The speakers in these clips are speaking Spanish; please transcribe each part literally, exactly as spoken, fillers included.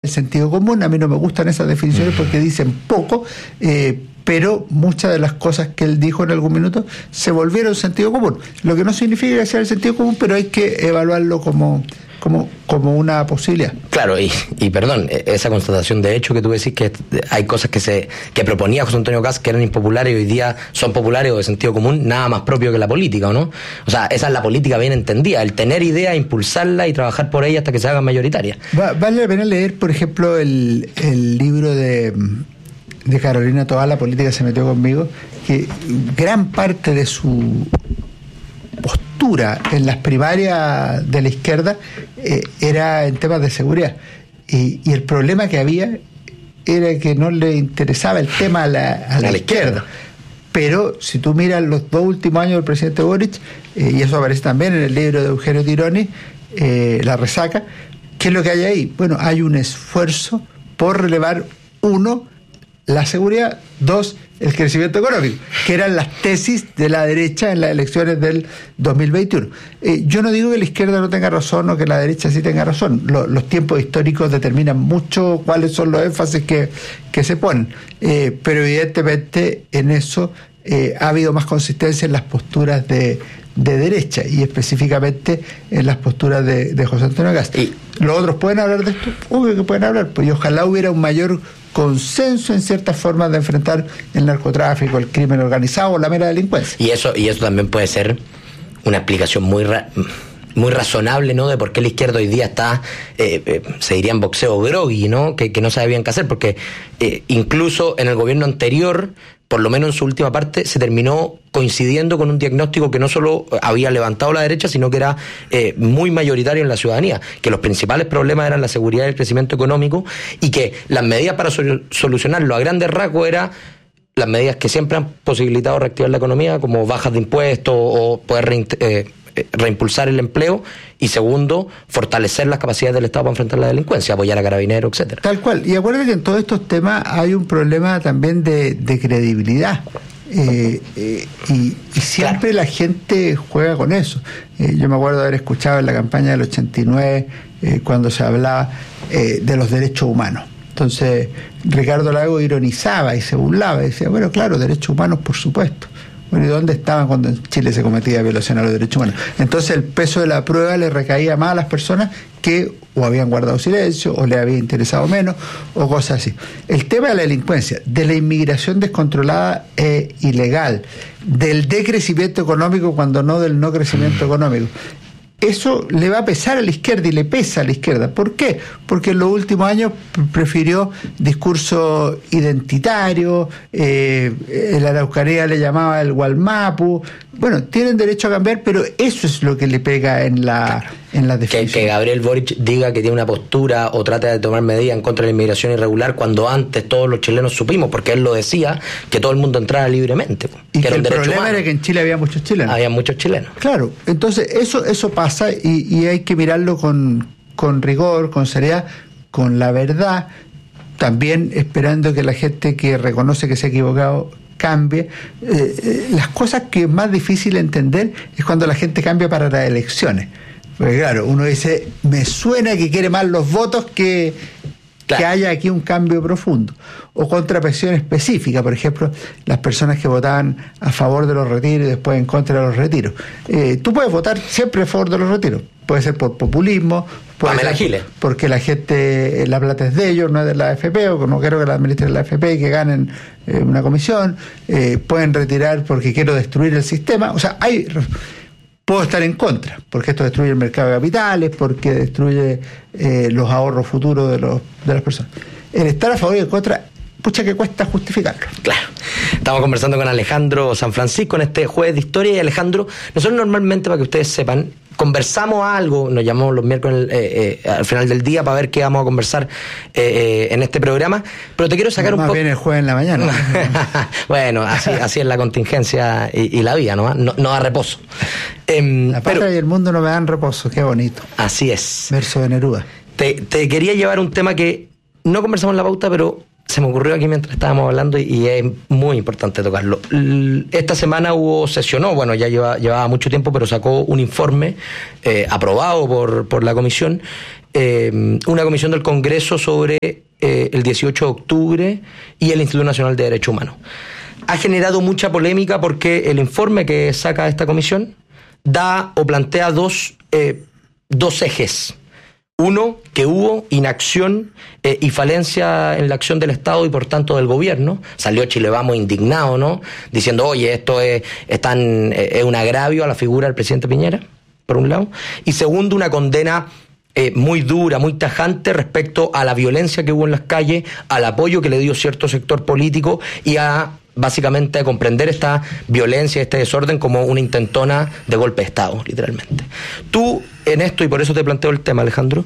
sentido común. A mí no me gustan esas definiciones porque dicen poco, eh, pero muchas de las cosas que él dijo en algún minuto se volvieron sentido común, lo que no significa que sea el sentido común, pero hay que evaluarlo como como como una posibilidad. Claro, y, y perdón, esa constatación de hecho que tú decís que hay cosas que se que proponía José Antonio Kast que eran impopulares y hoy día son populares o de sentido común, nada más propio que la política, ¿o no? O sea, esa es la política bien entendida, el tener ideas, impulsarla y trabajar por ella hasta que se hagan mayoritarias. Va, vale la pena leer, por ejemplo, el, el libro de, de Carolina Toá, La política se metió conmigo, que gran parte de su postura en las primarias de la izquierda eh, era en temas de seguridad, y, y el problema que había era que no le interesaba el tema a la, a la, a la izquierda. izquierda pero si tú miras los dos últimos años del presidente Boric, eh, y eso aparece también en el libro de Eugenio Tironi, eh, La resaca, ¿qué es lo que hay ahí? Bueno, hay un esfuerzo por relevar, uno, la seguridad, dos, el crecimiento económico, que eran las tesis de la derecha en las elecciones del dos mil veintiuno. Eh, yo no digo que la izquierda no tenga razón o que la derecha sí tenga razón. Lo, los tiempos históricos determinan mucho cuáles son los énfasis que, que se ponen, eh, pero evidentemente en eso eh, ha habido más consistencia en las posturas de, de derecha, y específicamente en las posturas de, de José Antonio Kast. ¿Y los otros pueden hablar de esto? Obvio que pueden hablar, pues, y ojalá hubiera un mayor consenso en ciertas formas de enfrentar el narcotráfico, el crimen organizado o la mera delincuencia. Y eso y eso también puede ser una explicación muy ra- muy razonable, ¿no?, de por qué la izquierda hoy día está, eh, eh, se diría en boxeo groggy, ¿no?, que, que no sabe bien qué hacer, porque eh, incluso en el gobierno anterior, por lo menos en su última parte, se terminó coincidiendo con un diagnóstico que no solo había levantado la derecha, sino que era eh, muy mayoritario en la ciudadanía, que los principales problemas eran la seguridad y el crecimiento económico, y que las medidas para sol- solucionarlo a grandes rasgos eran las medidas que siempre han posibilitado reactivar la economía, como bajas de impuestos o poder reint- eh, reimpulsar el empleo, y segundo, fortalecer las capacidades del Estado para enfrentar la delincuencia, apoyar a carabineros, etcétera. Tal cual. Y acuérdate que en todos estos temas hay un problema también de, de credibilidad. Eh, eh, y, y siempre claro, la gente juega con eso. Eh, yo me acuerdo de haber escuchado en la campaña del ochenta y nueve eh, cuando se hablaba eh, de los derechos humanos. Entonces Ricardo Lagos ironizaba y se burlaba y decía, bueno, claro, derechos humanos por supuesto. Bueno, ¿y dónde estaban cuando en Chile se cometía violación a los derechos humanos? Entonces el peso de la prueba le recaía más a las personas que o habían guardado silencio o le había interesado menos o cosas así. El tema de la delincuencia, de la inmigración descontrolada e ilegal, del decrecimiento económico cuando no del no crecimiento económico, eso le va a pesar a la izquierda y le pesa a la izquierda. ¿Por qué? Porque en los últimos años prefirió discurso identitario, eh, en la Araucanía le llamaba el Gualmapu. Bueno, tienen derecho a cambiar, pero eso es lo que le pega en la en la definición. Que, que Gabriel Boric diga que tiene una postura o trata de tomar medidas en contra de la inmigración irregular, cuando antes todos los chilenos supimos, porque él lo decía, que todo el mundo entrara libremente. Y que, que era el un derecho problema humano. era que en Chile había muchos chilenos. Había muchos chilenos. Claro, entonces eso eso pasa y, y hay que mirarlo con, con rigor, con seriedad, con la verdad, también esperando que la gente que reconoce que se ha equivocado cambie. Eh, eh, las cosas que es más difícil entender es cuando la gente cambia para las elecciones. Porque claro, uno dice, me suena que quiere más los votos que, claro, que haya aquí un cambio profundo. O contrapresión específica, por ejemplo, las personas que votaban a favor de los retiros y después en contra de los retiros. Eh, tú puedes votar siempre a favor de los retiros. Puede ser por populismo, puede Pamela ser Giles, porque la gente, la plata es de ellos, no es de la A F P, o no quiero que la administren la A F P y que ganen eh, una comisión. Eh, pueden retirar porque quiero destruir el sistema. O sea, hay... Puedo estar en contra, porque esto destruye el mercado de capitales, porque destruye eh, los ahorros futuros de, los, de las personas. El estar a favor y en contra, pucha que cuesta justificarlo. Claro. Estamos conversando con Alejandro San Francisco en este jueves de historia. Y Alejandro, nosotros normalmente, para que ustedes sepan, conversamos algo, nos llamamos los miércoles eh, eh, al final del día para ver qué vamos a conversar eh, eh, en este programa, pero te quiero sacar no, un poco... Más bien el jueves en la mañana. Bueno, así, así es la contingencia y, y la vida, ¿no? No, no da reposo. Eh, la patria pero, y el mundo no me dan reposo, qué bonito. Así es. Verso de Neruda. Te, te quería llevar un tema que no conversamos en la pauta, pero se me ocurrió aquí mientras estábamos hablando y, y es muy importante tocarlo. Esta semana hubo, sesionó, bueno, ya lleva, llevaba mucho tiempo, pero sacó un informe eh, aprobado por, por la comisión eh, una comisión del Congreso sobre eh, el dieciocho de octubre y el Instituto Nacional de Derechos Humanos. Ha generado mucha polémica porque el informe que saca esta comisión da o plantea dos, eh, dos ejes. Uno, que hubo inacción eh, y falencia en la acción del Estado y por tanto del gobierno. Salió Chile Vamos indignado, ¿no? Diciendo, oye, esto es, es, tan, eh, es un agravio a la figura del presidente Piñera, por un lado. Y segundo, una condena eh, muy dura, muy tajante respecto a la violencia que hubo en las calles, al apoyo que le dio cierto sector político y a básicamente a comprender esta violencia, este desorden como una intentona de golpe de Estado, literalmente. Tú, en esto, y por eso te planteo el tema, Alejandro,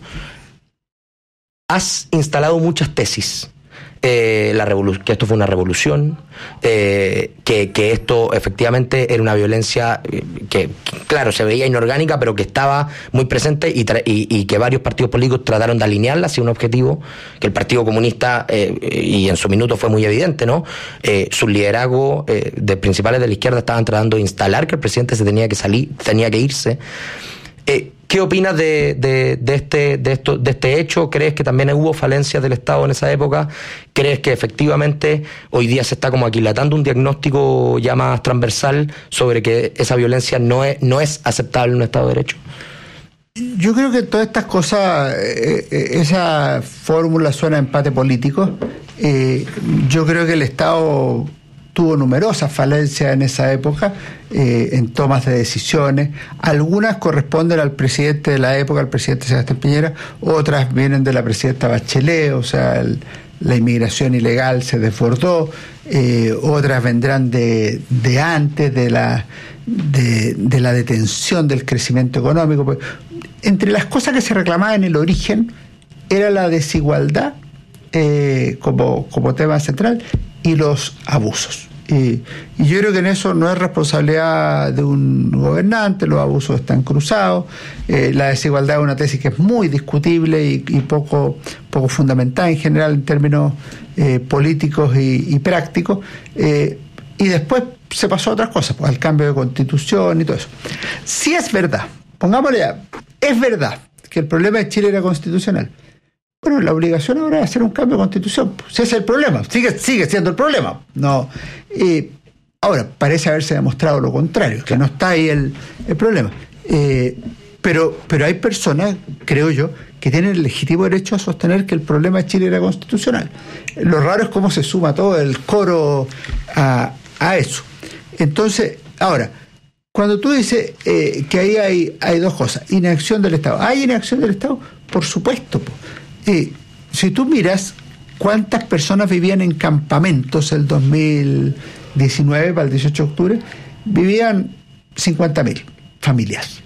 has instalado muchas tesis. Eh, la revolu- que esto fue una revolución, eh, que, que esto efectivamente era una violencia eh, que, que, claro, se veía inorgánica, pero que estaba muy presente y, tra- y, y que varios partidos políticos trataron de alinearla hacia un objetivo que el Partido Comunista, eh, y en su minuto fue muy evidente, ¿no? Eh, sus liderazgos eh, de principales de la izquierda estaban tratando de instalar que el presidente se tenía que salir, tenía que irse. Eh, ¿Qué opinas de, de, de, este, de, esto, de este hecho? ¿Crees que también hubo falencias del Estado en esa época? ¿Crees que efectivamente hoy día se está como aquilatando un diagnóstico ya más transversal sobre que esa violencia no es, no es aceptable en un Estado de Derecho? Yo creo que todas estas cosas, eh, eh, esa fórmula suena a empate político. Eh, yo creo que el Estado tuvo numerosas falencias en esa época, eh, en tomas de decisiones. Algunas corresponden al presidente de la época, al presidente Sebastián Piñera, otras vienen de la presidenta Bachelet, o sea, el, la inmigración ilegal se desbordó, eh, otras vendrán de, de antes, de la, de, de la detención del crecimiento económico. Pues, entre las cosas que se reclamaban en el origen era la desigualdad eh, como, como tema central, y los abusos. Y, y yo creo que en eso no es responsabilidad de un gobernante, los abusos están cruzados, eh, la desigualdad es una tesis que es muy discutible y, y poco, poco fundamental en general en términos eh, políticos y, y prácticos, eh, y después se pasó a otras cosas, pues, al cambio de constitución y todo eso. Si es verdad, pongámosle ya, es verdad que el problema de Chile era constitucional. Bueno, la obligación ahora es hacer un cambio de constitución. Ese es el problema, sigue, sigue siendo el problema. No, eh, ahora, parece haberse demostrado lo contrario, que no está ahí el, el problema. Eh, pero, pero hay personas, creo yo, que tienen el legítimo derecho a sostener que el problema de Chile era constitucional. Lo raro es cómo se suma todo el coro a, a eso. Entonces, ahora, cuando tú dices eh, que ahí hay, hay dos cosas, inacción del Estado. ¿Hay inacción del Estado? Por supuesto, po. Eh, si tú miras cuántas personas vivían en campamentos el dos mil diecinueve, para el dieciocho de octubre, vivían cincuenta mil familias.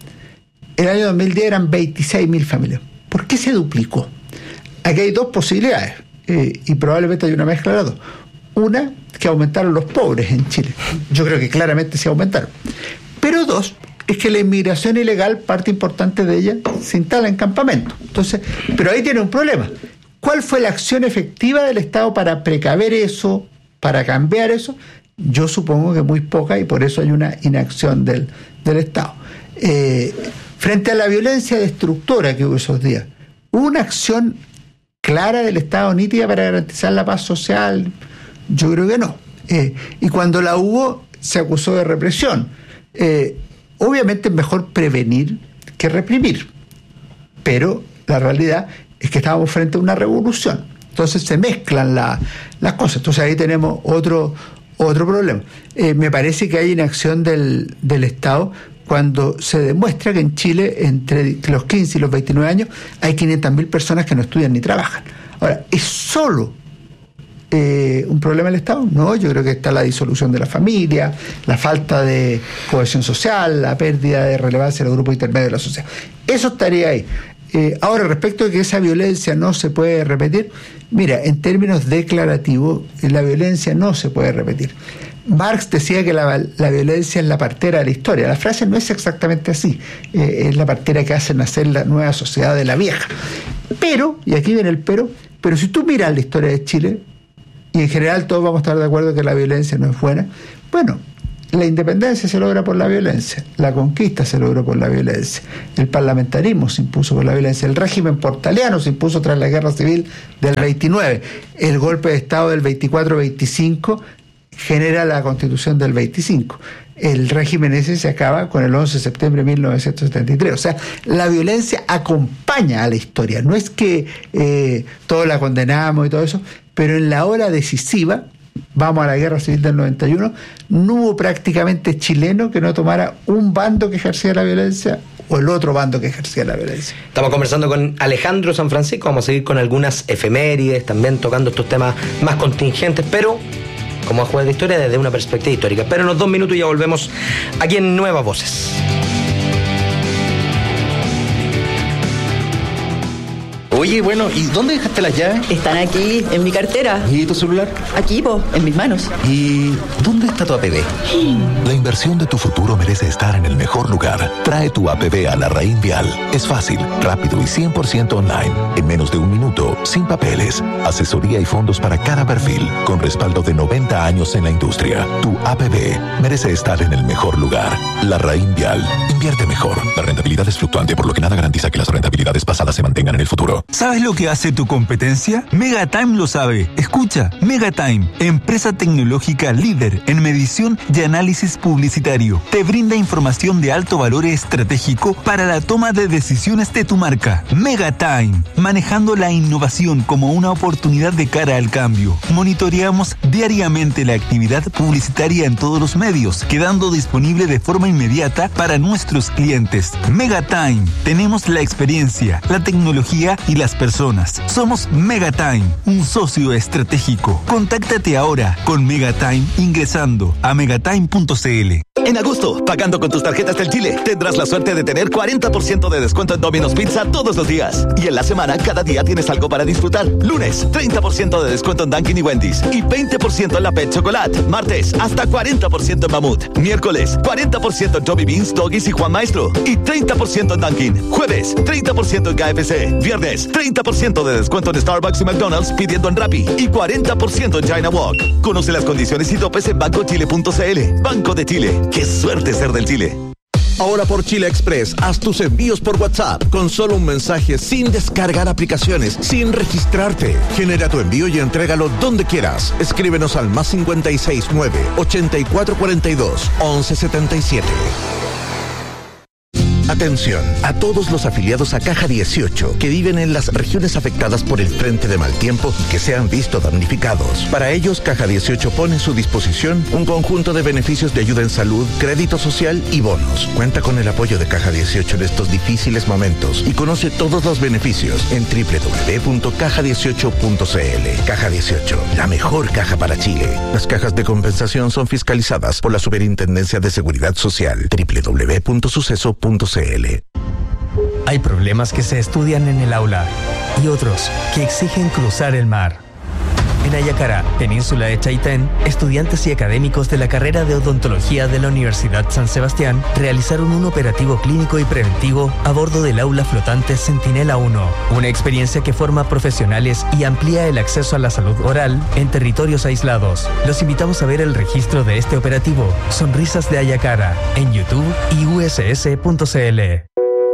El año dos mil diez eran veintiséis mil familias. ¿Por qué se duplicó? Aquí hay dos posibilidades, eh, y probablemente hay una mezcla de las dos. Una, que aumentaron los pobres en Chile. Yo creo que claramente se aumentaron. Pero dos, es que la inmigración ilegal, parte importante de ella, se instala en campamentos. Entonces, pero ahí tiene un problema. ¿Cuál fue la acción efectiva del Estado para precaver eso, para cambiar eso? Yo supongo que muy poca, y por eso hay una inacción del, del Estado. Eh, frente a la violencia destructora que hubo esos días, ¿hubo una acción clara del Estado, nítida, para garantizar la paz social? Yo creo que no. Eh, y cuando la hubo, se acusó de represión. Eh, Obviamente es mejor prevenir que reprimir, pero la realidad es que estábamos frente a una revolución, entonces se mezclan la, las cosas. Entonces ahí tenemos otro, otro problema. Eh, me parece que hay inacción del, del Estado cuando se demuestra que en Chile, entre los quince y los veintinueve años, hay quinientas mil personas que no estudian ni trabajan. Ahora, ¿es solo Eh, un problema del Estado? No, yo creo que está la disolución de la familia, la falta de cohesión social, la pérdida de relevancia de los grupos intermedios de la sociedad. Eso estaría ahí. Eh, ahora, respecto de que esa violencia no se puede repetir, mira, en términos declarativos, la violencia no se puede repetir. Marx decía que la, la violencia es la partera de la historia. La frase no es exactamente así, eh, es la partera que hace nacer la nueva sociedad de la vieja. Pero, y aquí viene el pero, pero si tú miras la historia de Chile, y en general todos vamos a estar de acuerdo que la violencia no es buena, bueno, La independencia se logra por la violencia, la conquista se logró por la violencia, el parlamentarismo se impuso por la violencia, el régimen portaliano se impuso tras la guerra civil del veintinueve, el golpe de Estado del veinticuatro veinticinco genera la Constitución del veinticinco. El régimen ese se acaba con el once de septiembre de mil novecientos setenta y tres. O sea, la violencia acompaña a la historia. No es que eh, todos la condenamos y todo eso, pero en la hora decisiva, vamos a la guerra civil del noventa y uno, no hubo prácticamente chileno que no tomara un bando que ejercía la violencia o el otro bando que ejercía la violencia. Estamos conversando con Alejandro San Francisco, vamos a seguir con algunas efemérides, también tocando estos temas más contingentes, pero como a juez de historia desde una perspectiva histórica. Pero en los dos minutos ya volvemos aquí en Nuevas Voces. Oye, bueno, ¿y dónde dejaste las llaves? Están aquí, en mi cartera. ¿Y tu celular? Aquí, po, en mis manos. ¿Y dónde está tu A P B? La inversión de tu futuro merece estar en el mejor lugar. Trae tu A P B a Larraín Vial. Es fácil, rápido y cien por ciento online. En menos de un minuto, sin papeles. Asesoría y fondos para cada perfil, con respaldo de noventa años en la industria. Tu A P B merece estar en el mejor lugar. Larraín Vial. Invierte mejor. La rentabilidad es fluctuante, por lo que nada garantiza que las rentabilidades pasadas se mantengan en el futuro. ¿Sabes lo que hace tu competencia? Megatime lo sabe. Escucha, Megatime, empresa tecnológica líder en medición y análisis publicitario, te brinda información de alto valor estratégico para la toma de decisiones de tu marca. Megatime, manejando la innovación como una oportunidad de cara al cambio. Monitoreamos diariamente la actividad publicitaria en todos los medios, quedando disponible de forma inmediata para nuestros clientes. Megatime, tenemos la experiencia, la tecnología y las personas. Somos Megatime, un socio estratégico. Contáctate ahora con Megatime ingresando a megatime punto c l. En agosto, pagando con tus tarjetas del Chile, tendrás la suerte de tener cuarenta por ciento de descuento en Domino's Pizza todos los días. Y en la semana, cada día tienes algo para disfrutar. Lunes, treinta por ciento de descuento en Dunkin' y Wendy's. Y veinte por ciento en la Pet Chocolate. Martes, hasta cuarenta por ciento en Mamut. Miércoles, cuarenta por ciento en Joby Beans, Doggies y Juan Maestro. Y treinta por ciento en Dunkin'. Jueves, treinta por ciento en K F C. Viernes, treinta por ciento de descuento en Starbucks y McDonald's pidiendo en Rappi. Y cuarenta por ciento en China Walk. Conoce las condiciones y topes en banco chile punto c l. Banco de Chile. ¡Qué suerte ser del Chile! Ahora por Chile Express, haz tus envíos por WhatsApp con solo un mensaje, sin descargar aplicaciones, sin registrarte. Genera tu envío y entrégalo donde quieras. Escríbenos al más cincuenta y seis nueve, ochenta y cuatro cuarenta y dos, once setenta y siete. Atención a todos los afiliados a Caja dieciocho que viven en las regiones afectadas por el frente de mal tiempo y que se han visto damnificados. Para ellos, Caja dieciocho pone a su disposición un conjunto de beneficios de ayuda en salud, crédito social y bonos. Cuenta con el apoyo de Caja dieciocho en estos difíciles momentos y conoce todos los beneficios en doble u doble u doble u punto caja dieciocho punto c l. Caja dieciocho, la mejor caja para Chile. Las cajas de compensación son fiscalizadas por la Superintendencia de Seguridad Social. doble u doble u doble u punto suceso punto c l. Hay problemas que se estudian en el aula y otros que exigen cruzar el mar. En Ayacara, península de Chaitén, estudiantes y académicos de la carrera de odontología de la Universidad San Sebastián realizaron un operativo clínico y preventivo a bordo del aula flotante Centinela uno, una experiencia que forma profesionales y amplía el acceso a la salud oral en territorios aislados. Los invitamos a ver el registro de este operativo, Sonrisas de Ayacara, en YouTube y u s s punto c l.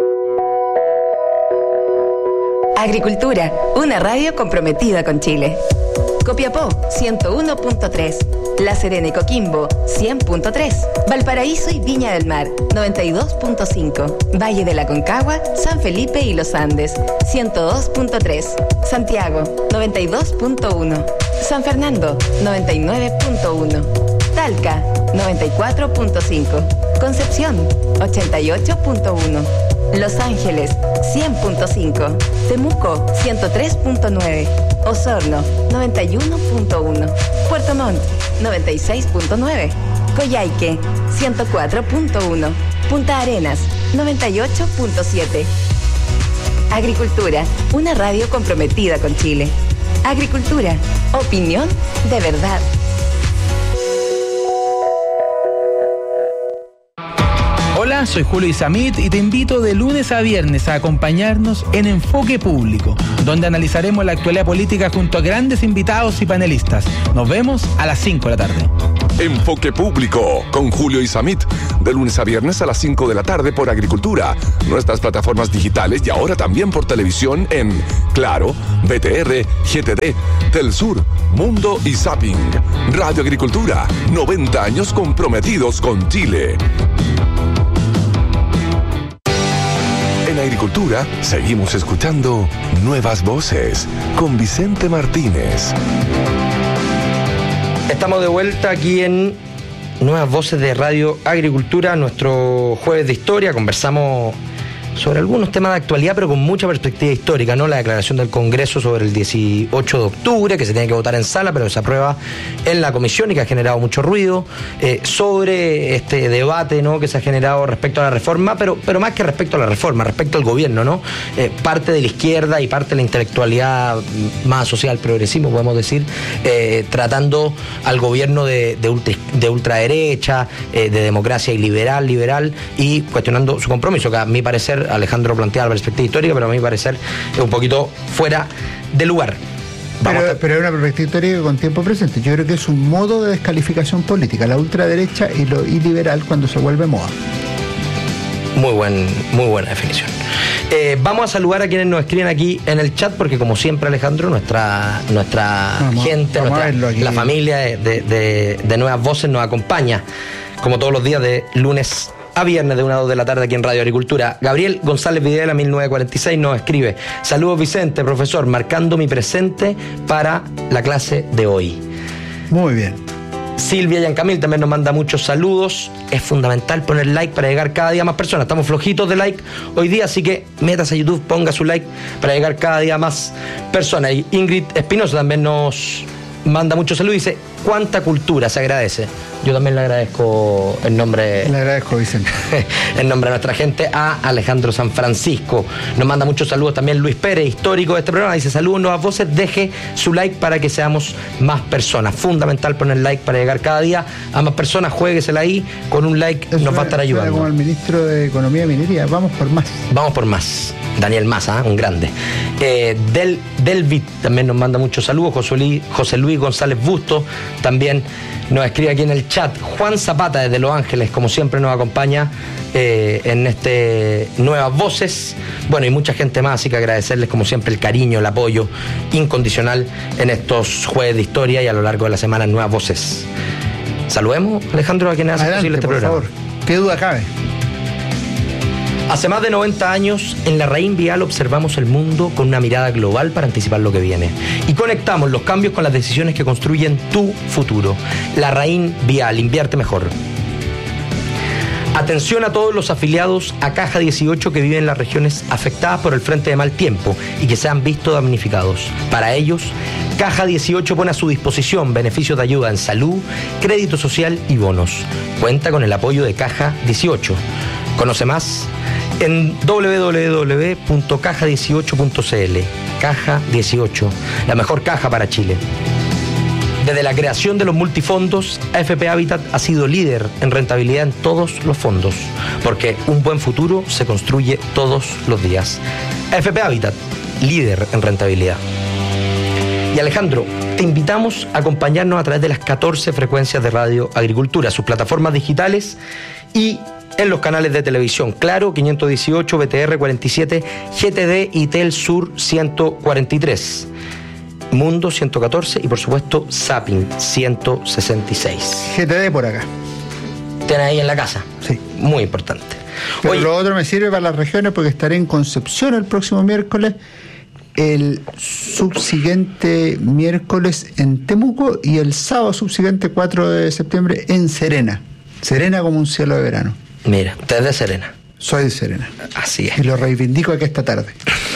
Agricultura, una radio comprometida con Chile. Copiapó, ciento uno punto tres. La Serena y Coquimbo, cien punto tres. Valparaíso y Viña del Mar, noventa y dos punto cinco. Valle de la Concagua, San Felipe y Los Andes, ciento dos punto tres. Santiago, noventa y dos punto uno. San Fernando, noventa y nueve punto uno. Talca, noventa y cuatro punto cinco. Concepción, ochenta y ocho punto uno. Los Ángeles, cien punto cinco. Temuco, ciento tres punto nueve. Osorno, noventa y uno punto uno. Puerto Montt, noventa y seis punto nueve. Coyhaique, ciento cuatro punto uno. Punta Arenas, noventa y ocho punto siete. Agricultura, una radio comprometida con Chile. Agricultura, opinión de verdad. Hola, soy Julio Isamit y te invito de lunes a viernes a acompañarnos en Enfoque Público, donde analizaremos la actualidad política junto a grandes invitados y panelistas. Nos vemos a las cinco de la tarde. Enfoque Público con Julio Isamit, de lunes a viernes a las cinco de la tarde por Agricultura, nuestras plataformas digitales y ahora también por televisión en Claro, B T R, G T D, Telsur, Mundo y Zapping. Radio Agricultura, noventa años comprometidos con Chile. En Agricultura seguimos escuchando Nuevas Voces con Vicente Martínez. Estamos de vuelta aquí en Nuevas Voces de Radio Agricultura, nuestro jueves de historia. Conversamos sobre algunos temas de actualidad, pero con mucha perspectiva histórica, ¿no? La declaración del Congreso sobre el dieciocho de octubre, que se tiene que votar en sala, pero se aprueba en la comisión y que ha generado mucho ruido, eh, sobre este debate, ¿no?, que se ha generado respecto a la reforma, pero, pero más que respecto a la reforma, respecto al gobierno, ¿no? Eh, parte de la izquierda y parte de la intelectualidad más asociada al progresismo, podemos decir, eh, tratando al gobierno de, de, ultra, de ultraderecha, eh, de democracia liberal, liberal, y cuestionando su compromiso, que a mi parecer Alejandro plantea la perspectiva histórica, pero a mi parecer es un poquito fuera de lugar. Pero, a... pero es una perspectiva histórica con tiempo presente. Yo creo que es un modo de descalificación política, la ultraderecha y lo iliberal cuando se vuelve moda. Muy buen, muy buena definición. Eh, vamos a saludar a quienes nos escriben aquí en el chat, porque como siempre, Alejandro, nuestra nuestra vamos, gente, vamos nuestra, la familia de, de, de, de Nuevas Voces nos acompaña, como todos los días, de lunes a viernes de una a dos de la tarde aquí en Radio Agricultura. Gabriel González Videla, mil novecientos cuarenta y seis, nos escribe: saludos Vicente, profesor, marcando mi presente para la clase de hoy. Muy bien. Silvia Yancamil también nos manda muchos saludos. Es fundamental poner like para llegar cada día a más personas. Estamos flojitos de like hoy día, así que métase a YouTube, ponga su like para llegar cada día a más personas. Y Ingrid Espinosa también nos manda muchos saludos y dice: cuánta cultura, se agradece. Yo también le agradezco en nombre... Le agradezco, Vicente. En nombre de nuestra gente, a Alejandro San Francisco. Nos manda muchos saludos también Luis Pérez, histórico de este programa. Dice: saludos, Nuevas Voces, deje su like para que seamos más personas. Fundamental poner like para llegar cada día a más personas. Juéguesela ahí, con un like Eso nos va a estar ayudando. Como el ministro de Economía y Minería, vamos por más. Vamos por más. Daniel Maza, ¿eh? Un grande. Eh, Del, Delvit también nos manda muchos saludos. José Luis, José Luis González Busto también nos escribe aquí en el chat. Juan Zapata desde Los Ángeles, como siempre, nos acompaña eh, en este Nuevas Voces. Bueno, y mucha gente más, así que agradecerles como siempre el cariño, el apoyo incondicional en estos jueves de historia y a lo largo de la semana en Nuevas Voces. Saludemos, Alejandro, a quienes hacen posible este por programa. Favor. ¿Qué duda cabe? Hace más de noventa años, en La Raín Vial observamos el mundo con una mirada global para anticipar lo que viene. Y conectamos los cambios con las decisiones que construyen tu futuro. La Raín Vial, invierte mejor. Atención a todos los afiliados a Caja dieciocho que viven en las regiones afectadas por el frente de mal tiempo y que se han visto damnificados. Para ellos, Caja dieciocho pone a su disposición beneficios de ayuda en salud, crédito social y bonos. Cuenta con el apoyo de Caja dieciocho. Conoce más en doble u doble u doble u punto caja dieciocho punto c l. Caja dieciocho, la mejor caja para Chile. Desde la creación de los multifondos, A F P Habitat ha sido líder en rentabilidad en todos los fondos, porque un buen futuro se construye todos los días. A F P Habitat, líder en rentabilidad. Y Alejandro, te invitamos a acompañarnos a través de las catorce frecuencias de Radio Agricultura, sus plataformas digitales y en los canales de televisión: Claro, quinientos dieciocho, B T R cuarenta y siete, G T D y Telsur ciento cuarenta y tres, Mundo ciento catorce y por supuesto Zapping ciento sesenta y seis. G T D por acá. Tienen ahí en la casa. Sí. Muy importante. Pero Oye, lo otro me sirve para las regiones porque estaré en Concepción el próximo miércoles, el subsiguiente miércoles en Temuco y el sábado subsiguiente cuatro de septiembre en Serena. Serena como un cielo de verano. Mira, usted es de Serena. Soy de Serena. Así es. Y lo reivindico aquí esta tarde.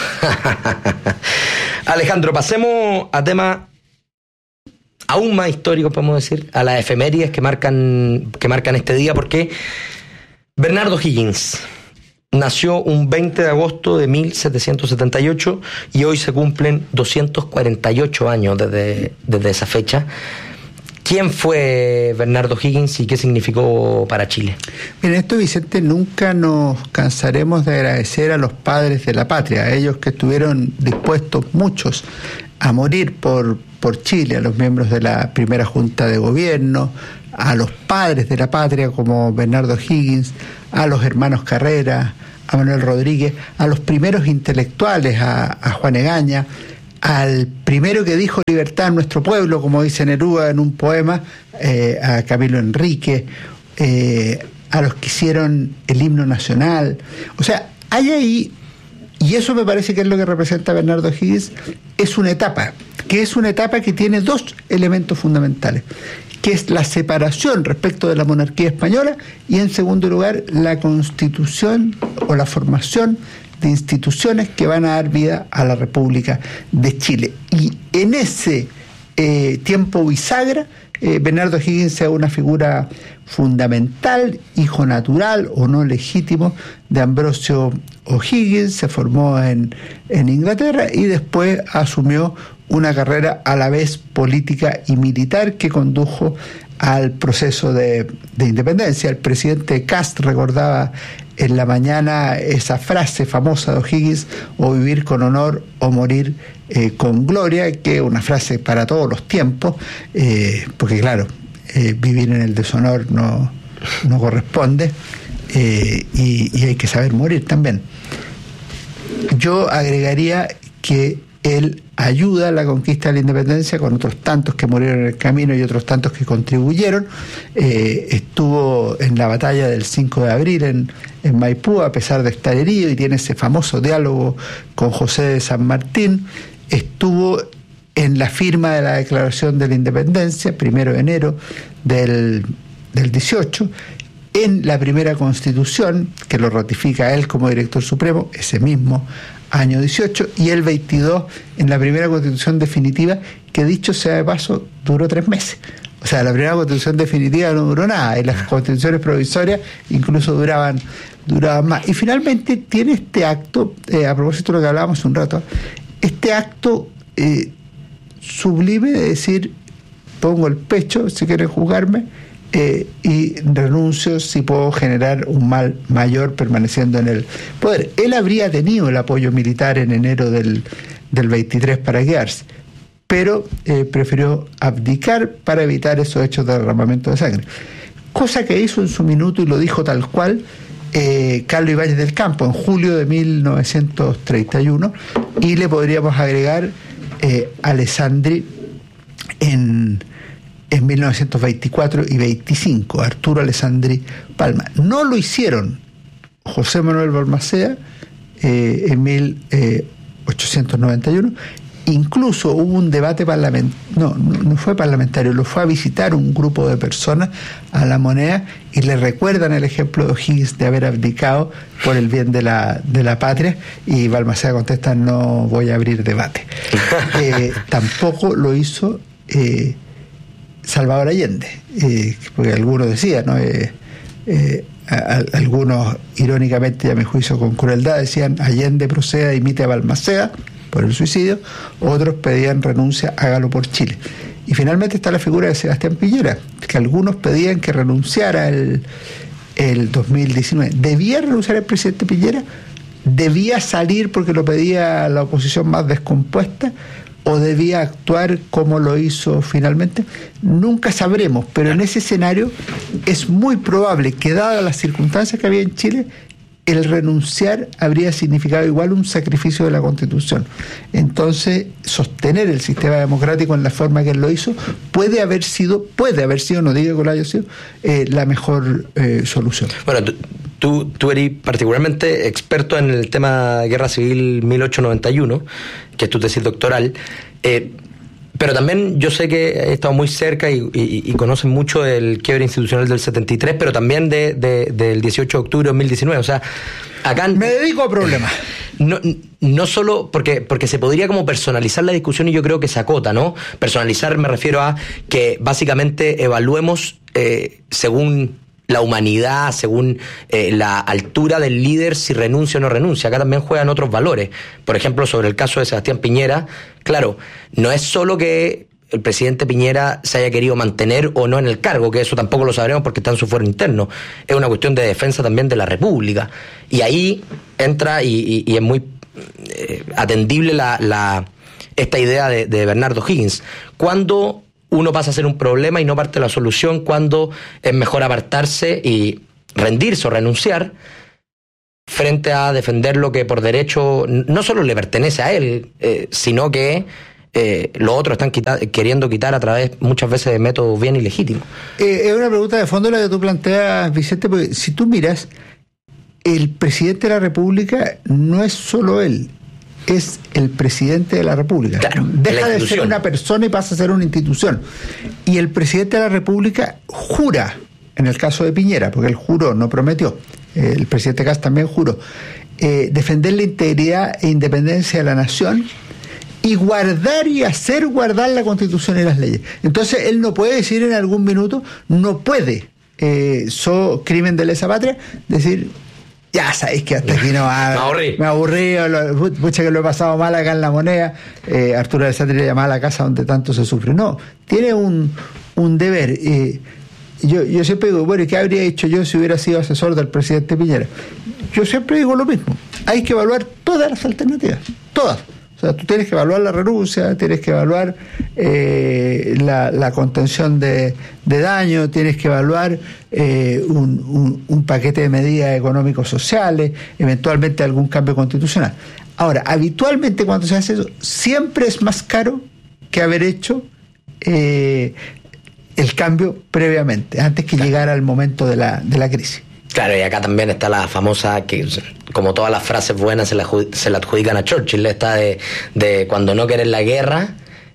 Alejandro, pasemos a temas aún más históricos, podemos decir, a las efemérides que marcan, que marcan este día, porque Bernardo Higgins nació un veinte de agosto de mil setecientos setenta y ocho y hoy se cumplen doscientos cuarenta y ocho años desde, desde esa fecha. ¿Quién fue Bernardo Higgins y qué significó para Chile? Miren, esto, Vicente, nunca nos cansaremos de agradecer a los padres de la patria, a ellos que estuvieron dispuestos, muchos, a morir por, por Chile, a los miembros de la primera Junta de Gobierno, a los padres de la patria como Bernardo Higgins, a los hermanos Carrera, a Manuel Rodríguez, a los primeros intelectuales, a, a Juan Egaña, al primero que dijo libertad en nuestro pueblo, como dice Neruda en un poema, eh, a Camilo Enrique, eh, a los que hicieron el himno nacional. O sea, hay ahí, y eso me parece que es lo que representa Bernardo Higgins, es una etapa, que es una etapa que tiene dos elementos fundamentales, que es la separación respecto de la monarquía española y, en segundo lugar, la constitución o la formación de instituciones que van a dar vida a la República de Chile. Y en ese eh, tiempo bisagra, eh, Bernardo Higgins es una figura fundamental, hijo natural o no legítimo de Ambrosio O'Higgins, se formó en, en Inglaterra y después asumió una carrera a la vez política y militar que condujo al proceso de, de independencia. El presidente Cast recordaba en la mañana esa frase famosa de O'Higgins: o vivir con honor o morir eh, con gloria, que es una frase para todos los tiempos, eh, porque claro, eh, vivir en el deshonor no, no corresponde, eh, y, y hay que saber morir también. Yo agregaría que él ayuda a la conquista de la independencia con otros tantos que murieron en el camino y otros tantos que contribuyeron. Eh, estuvo en la batalla del cinco de abril en, en Maipú, a pesar de estar herido, y tiene ese famoso diálogo con José de San Martín. Estuvo en la firma de la Declaración de la Independencia, primero de enero del, del dieciocho, en la primera Constitución, que lo ratifica él como director supremo, ese mismo año dieciocho, y el veintidós en la primera Constitución definitiva, que dicho sea de paso, duró tres meses. O sea, la primera Constitución definitiva no duró nada, y las constituciones provisorias incluso duraban, duraban más. Y finalmente tiene este acto, eh, a propósito de lo que hablábamos hace un rato, este acto eh, sublime de decir: pongo el pecho si quieren juzgarme, Eh, y renuncio si puedo generar un mal mayor permaneciendo en el poder. Él habría tenido el apoyo militar en enero del, del veintitrés para quedarse, pero eh, prefirió abdicar para evitar esos hechos de derramamiento de sangre, cosa que hizo en su minuto y lo dijo tal cual eh, Carlos Ibáñez del Campo en julio de mil novecientos treinta y uno, y le podríamos agregar eh, Alessandri en en mil novecientos veinticuatro y veinticinco, Arturo Alessandri Palma. No lo hicieron José Manuel Balmaceda eh, en mil ochocientos noventa y uno. Incluso hubo un debate parlamentario, no, no, no fue parlamentario, lo fue a visitar un grupo de personas a La Moneda y le recuerdan el ejemplo de O'Higgins de haber abdicado por el bien de la, de la patria, y Balmaceda contesta: no voy a abrir debate. eh, tampoco lo hizo eh, Salvador Allende, eh, porque algunos decían, ¿no? Eh, eh, a, a, algunos irónicamente, y a mi juicio con crueldad, decían: Allende proceda, imite a Balmaceda por el suicidio. Otros pedían renuncia, hágalo por Chile. Y finalmente está la figura de Sebastián Piñera, que algunos pedían que renunciara el, el dos mil diecinueve. ¿Debía renunciar el presidente Piñera? ¿Debía salir porque lo pedía la oposición más descompuesta? ¿O debía actuar como lo hizo finalmente? Nunca sabremos, pero en ese escenario es muy probable que, dadas las circunstancias que había en Chile, el renunciar habría significado igual un sacrificio de la Constitución. Entonces, sostener el sistema democrático en la forma que él lo hizo puede haber sido, puede haber sido, no digo que lo haya sido, eh, la mejor eh, solución. Bueno, tú, tú eres particularmente experto en el tema Guerra Civil mil ochocientos noventa y uno, que es tu tesis doctoral, eh, pero también yo sé que he estado muy cerca y, y, y conocen mucho el quiebre institucional del setenta y tres, pero también de, de, del dieciocho de octubre de dos mil diecinueve. O sea, acá... Me dedico a problemas. No, no solo porque, porque se podría como personalizar la discusión, y yo creo que se acota, ¿no? Personalizar me refiero a que básicamente evaluemos eh, según la humanidad, según eh, la altura del líder, si renuncia o no renuncia. Acá también juegan otros valores. Por ejemplo, sobre el caso de Sebastián Piñera, claro, no es solo que el presidente Piñera se haya querido mantener o no en el cargo, que eso tampoco lo sabremos porque está en su fuero interno. Es una cuestión de defensa también de la República. Y ahí entra, y, y, y es muy eh, atendible la... la esta idea de, de Bernardo Higgins. ¿Cuándo uno pasa a ser un problema y no parte de la solución? ¿Cuándo es mejor apartarse y rendirse o renunciar frente a defender lo que por derecho no solo le pertenece a él, eh, sino que eh, los otros están quita- queriendo quitar a través muchas veces de métodos bien ilegítimos? Eh, es una pregunta de fondo la que tú planteas, Vicente, porque si tú miras, el presidente de la República no es solo él, es el presidente de la República. Claro, deja de ser una persona y pasa a ser una institución. Y el presidente de la República jura, en el caso de Piñera, porque él juró, no prometió, el presidente Kast también juró, eh, defender la integridad e independencia de la nación y guardar y hacer guardar la Constitución y las leyes. Entonces él no puede decir en algún minuto, no puede, eh, so crimen de lesa patria, decir, ya sabéis que hasta aquí no va, me aburrí, me aburrí, lo, pucha que lo he pasado mal acá en La Moneda, eh, Arturo Alessandri le llamaba a la casa donde tanto se sufre. No, tiene un, un deber. Eh, Yo, yo siempre digo, bueno, ¿qué habría hecho yo si hubiera sido asesor del presidente Piñera? Yo siempre digo lo mismo, hay que evaluar todas las alternativas, todas. O sea, tú tienes que evaluar la renuncia, tienes que evaluar eh, la, la contención de, de daño, tienes que evaluar eh, un, un, un paquete de medidas económicos sociales, eventualmente algún cambio constitucional. Ahora, habitualmente cuando se hace eso, siempre es más caro que haber hecho eh, el cambio previamente, antes que claro. llegara el momento de la, de la crisis. Claro, y acá también está la famosa, que como todas las frases buenas se la, se la adjudican a Churchill, esta de, de cuando no querés la guerra,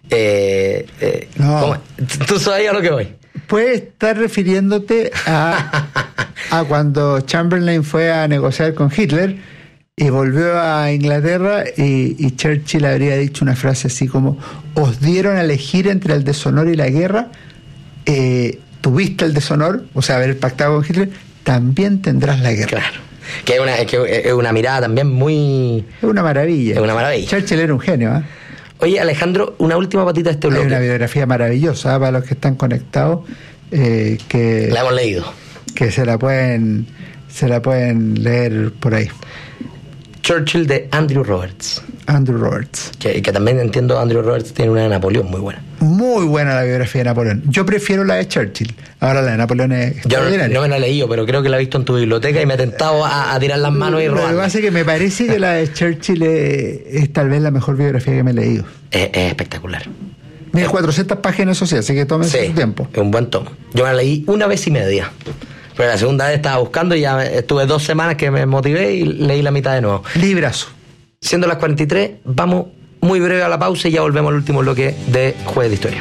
eh, eh, no. ¿tú sabías a lo que voy? Puedes estar refiriéndote a, a cuando Chamberlain fue a negociar con Hitler y volvió a Inglaterra y, y Churchill habría dicho una frase así como, os dieron a elegir entre el deshonor y la guerra, eh, tuviste el deshonor, o sea, haber pactado con Hitler, también tendrás la guerra. Claro. Que es una, es que es una mirada también muy... Es una maravilla. Es una maravilla. Churchill era un genio, ¿eh? Oye, Alejandro, una última patita de este bloque. Hay una biografía maravillosa, ¿eh? Para los que están conectados, eh, que... La hemos leído. Que se la pueden, se la pueden leer por ahí. Churchill de Andrew Roberts. Andrew Roberts. Que, que también entiendo Andrew Roberts tiene una de Napoleón muy buena. Muy buena la biografía de Napoleón. Yo prefiero la de Churchill. Ahora la de Napoleón es... Yo no, no me la he leído, pero creo que la he visto en tu biblioteca y me he tentado a, a tirar las manos y robar. Lo que pasa es que me parece que la de Churchill es, es tal vez la mejor biografía que me he leído. Es, es espectacular. mil cuatrocientas páginas, eso sí, así que tómense sí, su tiempo. Es un buen tomo. Yo me la leí una vez y media. Pero la segunda vez estaba buscando y ya estuve dos semanas que me motivé y leí la mitad de nuevo. Librazo. Siendo las cuarenta y tres, vamos muy breve a la pausa y ya volvemos al último bloque de Jueves de Historia.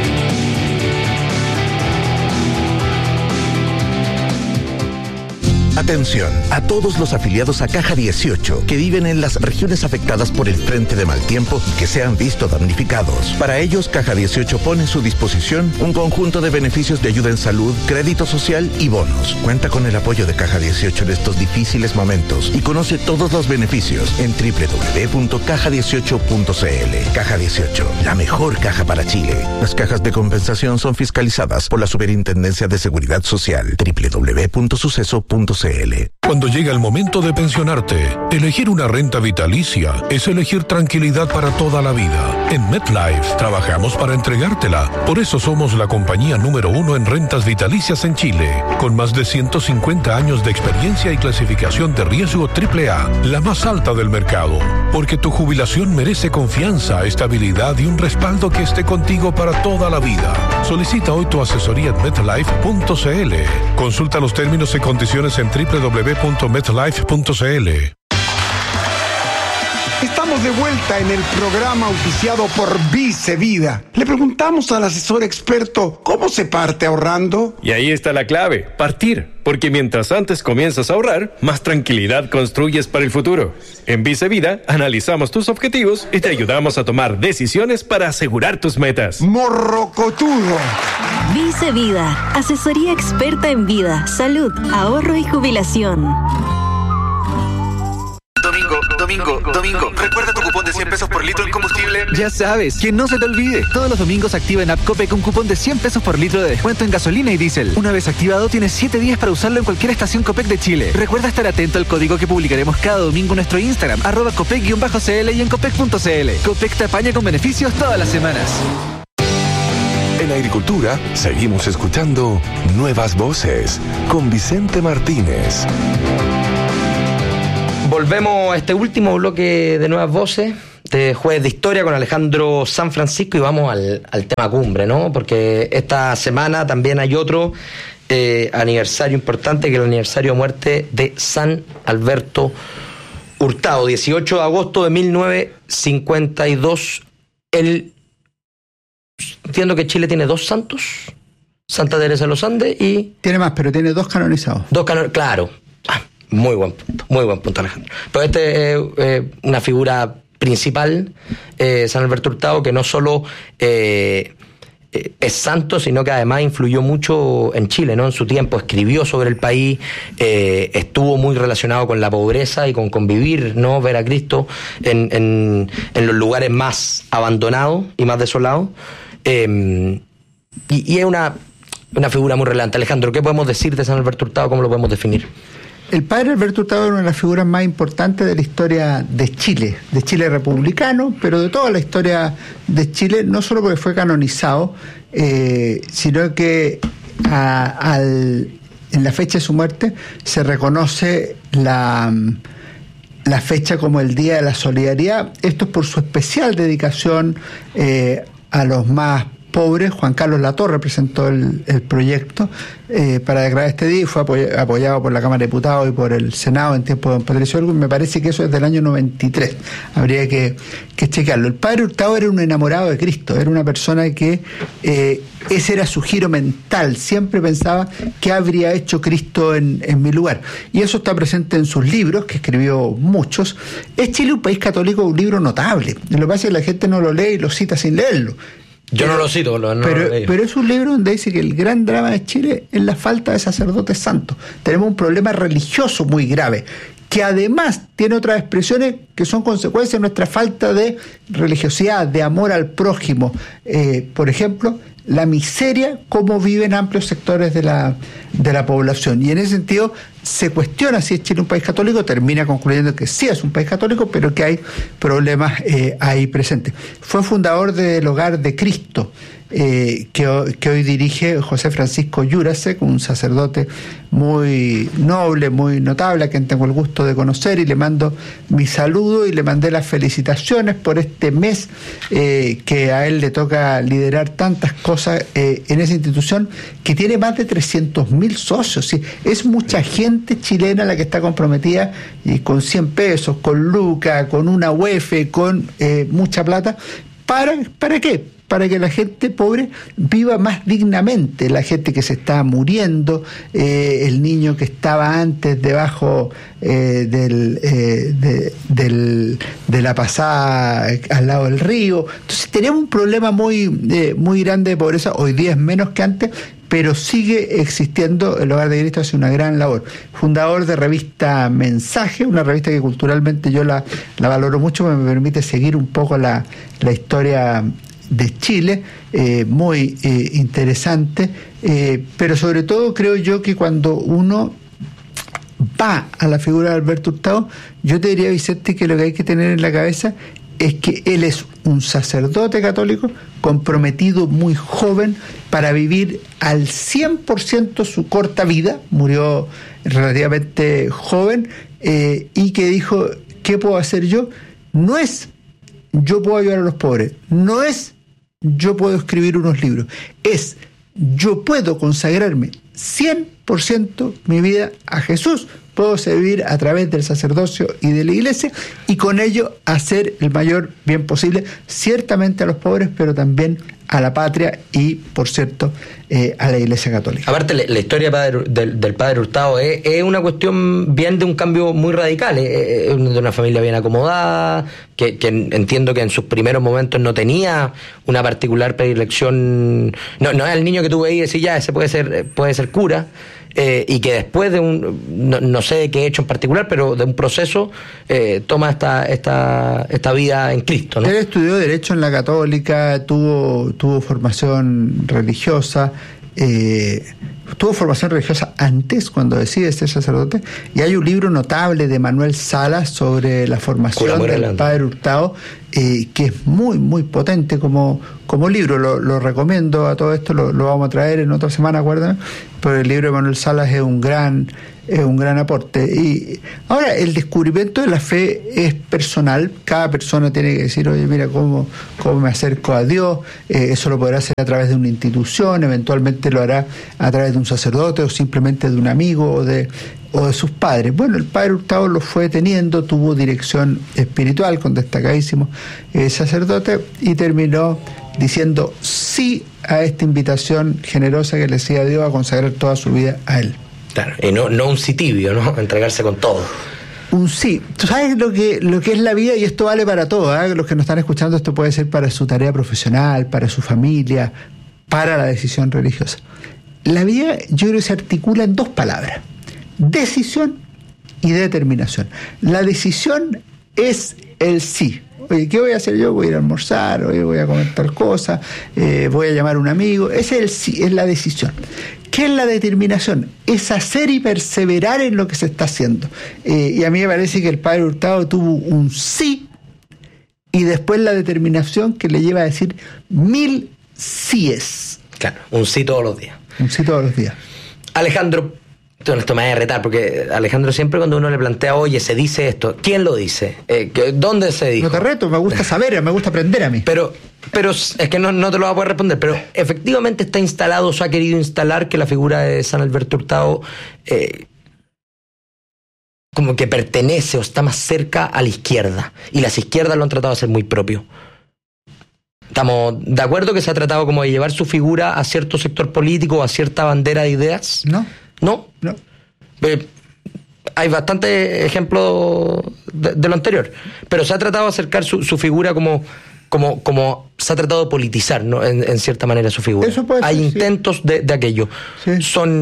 Atención a todos los afiliados a Caja dieciocho que viven en las regiones afectadas por el frente de mal tiempo y que se han visto damnificados. Para ellos, Caja dieciocho pone a su disposición un conjunto de beneficios de ayuda en salud, crédito social y bonos. Cuenta con el apoyo de Caja dieciocho en estos difíciles momentos y conoce todos los beneficios en doble u doble u doble u punto caja dieciocho punto c l. Caja dieciocho, la mejor caja para Chile. Las cajas de compensación son fiscalizadas por la Superintendencia de Seguridad Social. doble u doble u doble u punto suceso punto c l. Cuando llega el momento de pensionarte, elegir una renta vitalicia es elegir tranquilidad para toda la vida. En MetLife trabajamos para entregártela. Por eso somos la compañía número uno en rentas vitalicias en Chile, con más de ciento cincuenta años de experiencia y clasificación de riesgo triple A, la más alta del mercado. Porque tu jubilación merece confianza, estabilidad y un respaldo que esté contigo para toda la vida. Solicita hoy tu asesoría en metlife punto c l. Consulta los términos y condiciones en doble u doble u doble u punto metlife punto c l. Estamos de vuelta en el programa auspiciado por Vice Vida. Le preguntamos al asesor experto cómo se parte ahorrando. Y ahí está la clave, partir. Porque mientras antes comienzas a ahorrar, más tranquilidad construyes para el futuro. En Vice Vida analizamos tus objetivos y te ayudamos a tomar decisiones para asegurar tus metas. Morrocotudo. Vice Vida, asesoría experta en vida, salud, ahorro y jubilación. Domingo, domingo. Domingo, Domingo, recuerda tu cupón de cien pesos por litro en combustible. Ya sabes, que no se te olvide. Todos los domingos activa en App Copec un cupón de cien pesos por litro de descuento en gasolina y diésel. Una vez activado, tienes siete días para usarlo en cualquier estación Copec de Chile. Recuerda estar atento al código que publicaremos cada domingo en nuestro Instagram, arroba Copec-cl y en Copec punto cl. Copec te apaña con beneficios todas las semanas. En Agricultura seguimos escuchando Nuevas Voces con Vicente Martínez. Volvemos a este último bloque de Nuevas Voces de Jueves de Historia con Alejandro San Francisco y vamos al, al tema cumbre, ¿no? Porque esta semana también hay otro eh, aniversario importante, que es el aniversario de muerte de San Alberto Hurtado, dieciocho de agosto de mil novecientos cincuenta y dos. El Entiendo que Chile tiene dos santos, Santa Teresa de los Andes y... Tiene más, pero tiene dos canonizados. Dos canonizados, claro. Ah, muy buen punto, muy buen punto, Alejandro. Pero este es eh, eh, una figura principal, eh, San Alberto Hurtado, que no solo eh, eh, es santo, sino que además influyó mucho en Chile, ¿no? En su tiempo escribió sobre el país, eh, estuvo muy relacionado con la pobreza y con convivir, ¿no? Ver a Cristo en, en, en los lugares más abandonados y más desolados. Eh, y, y es una, una figura muy relevante. Alejandro, ¿qué podemos decir de San Alberto Hurtado? ¿Cómo lo podemos definir? El padre Alberto Hurtado era una de las figuras más importantes de la historia de Chile, de Chile republicano, pero de toda la historia de Chile, no solo porque fue canonizado, eh, sino que a, al, en la fecha de su muerte se reconoce la... la fecha como el Día de la Solidaridad. Esto es por su especial dedicación eh, a los más pobres. Juan Carlos Latorre presentó el, el proyecto eh, para declarar este día y fue apoy- apoyado por la Cámara de Diputados y por el Senado en tiempo de don Patricio Elwin. Me parece que eso es del año noventa y tres. Habría que, que chequearlo. El padre Hurtado era un enamorado de Cristo, era una persona que eh, ese era su giro mental, siempre pensaba qué habría hecho Cristo en, en mi lugar. Y eso está presente en sus libros, que escribió muchos. ¿Es Chile un país católico? Un libro notable. Lo que pasa es que la gente no lo lee y lo cita sin leerlo. Yo pero, no lo cito, no pero, lo leí. Pero es un libro donde dice que el gran drama de Chile es la falta de sacerdotes santos. Tenemos un problema religioso muy grave, que además tiene otras expresiones que son consecuencias de nuestra falta de religiosidad, de amor al prójimo. Eh, por ejemplo, la miseria, cómo viven amplios sectores de la, de la población. Y en ese sentido se cuestiona si es Chile un país católico, termina concluyendo que sí es un país católico, pero que hay problemas eh, ahí presentes. Fue fundador del Hogar de Cristo, eh, que, que hoy dirige José Francisco Jurasek, un sacerdote muy noble, muy notable, a quien tengo el gusto de conocer, y le mando mi saludo y le mandé las felicitaciones por este mes eh, que a él le toca liderar tantas cosas eh, en esa institución que tiene más de trescientos mil socios. ¿Sí? Es mucha gente chilena la que está comprometida y con cien pesos, con Luca, con una U E F, con eh, mucha plata. ¿Para, ¿Para qué? Para que la gente pobre viva más dignamente, la gente que se está muriendo, eh, el niño que estaba antes debajo eh, del, eh, de, del, de la pasada al lado del río. Entonces tenemos un problema muy, eh, muy grande de pobreza. Hoy día es menos que antes, pero sigue existiendo. El Hogar de Cristo hace una gran labor. Fundador de revista Mensaje, una revista que culturalmente yo la, la valoro mucho, me permite seguir un poco la, la historia de Chile, eh, muy eh, interesante, eh, pero sobre todo creo yo que cuando uno va a la figura de Alberto Hurtado, yo te diría, Vicente, que lo que hay que tener en la cabeza es que él es un sacerdote católico comprometido muy joven para vivir al cien por ciento su corta vida, murió relativamente joven, eh, y que dijo, ¿qué puedo hacer yo? No es yo puedo ayudar a los pobres, no es yo puedo escribir unos libros, es yo puedo consagrarme cien por ciento mi vida a Jesús, puedo servir a través del sacerdocio y de la iglesia y con ello hacer el mayor bien posible, ciertamente a los pobres, pero también a la patria y, por cierto, eh, a la Iglesia Católica. Aparte, la, la historia padre, del, del padre Hurtado es, es una cuestión bien de un cambio muy radical, es, es de una familia bien acomodada, que, que entiendo que en sus primeros momentos no tenía una particular predilección, no, no es el niño que tú veías y decías, ya, ese puede ser, puede ser cura. eh, y que después de un, no, no sé qué hecho en particular, pero de un proceso, eh, toma esta, esta, esta vida en Cristo, ¿no? Él estudió Derecho en la Católica, tuvo, tuvo formación religiosa, eh, tuvo formación religiosa antes, cuando decide ser sacerdote, y hay un libro notable de Manuel Salas sobre la formación del relante. Padre Hurtado, eh, que es muy, muy potente como, como libro. Lo, lo recomiendo a todo esto, lo, lo vamos a traer en otra semana, acuérdenme, pero el libro de Manuel Salas es un gran... es un gran aporte. Y ahora, el descubrimiento de la fe es personal. Cada persona tiene que decir, oye, mira, cómo, cómo me acerco a Dios. Eh, eso lo podrá hacer a través de una institución, eventualmente lo hará a través de un sacerdote o simplemente de un amigo o de, o de sus padres. Bueno, el Padre Hurtado lo fue teniendo, tuvo dirección espiritual con destacadísimos eh, sacerdotes y terminó diciendo sí a esta invitación generosa que le hacía Dios a consagrar toda su vida a Él. Claro, y no, no un sí tibio, ¿no? Entregarse con todo. Un sí. Tú sabes lo que, lo que es la vida, y esto vale para todo, ¿eh? Los que nos están escuchando, esto puede ser para su tarea profesional, para su familia, para la decisión religiosa. La vida, yo creo que se articula en dos palabras: decisión y determinación. La decisión es el sí. Oye, ¿qué voy a hacer yo? Voy a ir a almorzar, oye, voy a comer tal cosa, eh, voy a llamar a un amigo. Ese es el sí, es la decisión. ¿Qué es la determinación? Es hacer y perseverar en lo que se está haciendo. Eh, y a mí me parece que el Padre Hurtado tuvo un sí y después la determinación que le lleva a decir mil síes. Claro, un sí todos los días. Un sí todos los días. Alejandro, esto me va a retar, porque Alejandro siempre cuando uno le plantea, oye, se dice esto, ¿quién lo dice? Eh, ¿Dónde se dijo? No te reto, me gusta saber, me gusta aprender a mí. Pero pero es que no, no te lo voy a poder responder, pero efectivamente está instalado, se ha querido instalar que la figura de San Alberto Hurtado eh, como que pertenece o está más cerca a la izquierda, y las izquierdas lo han tratado de hacer muy propio. ¿Estamos de acuerdo que se ha tratado como de llevar su figura a cierto sector político o a cierta bandera de ideas? No. ¿No? No. Eh, hay bastantes ejemplos de, de lo anterior, pero se ha tratado de acercar su, su figura como, como, como se ha tratado de politizar, ¿no? en, en cierta manera su figura. Eso puede hay ser, intentos sí. de, de aquello. Sí.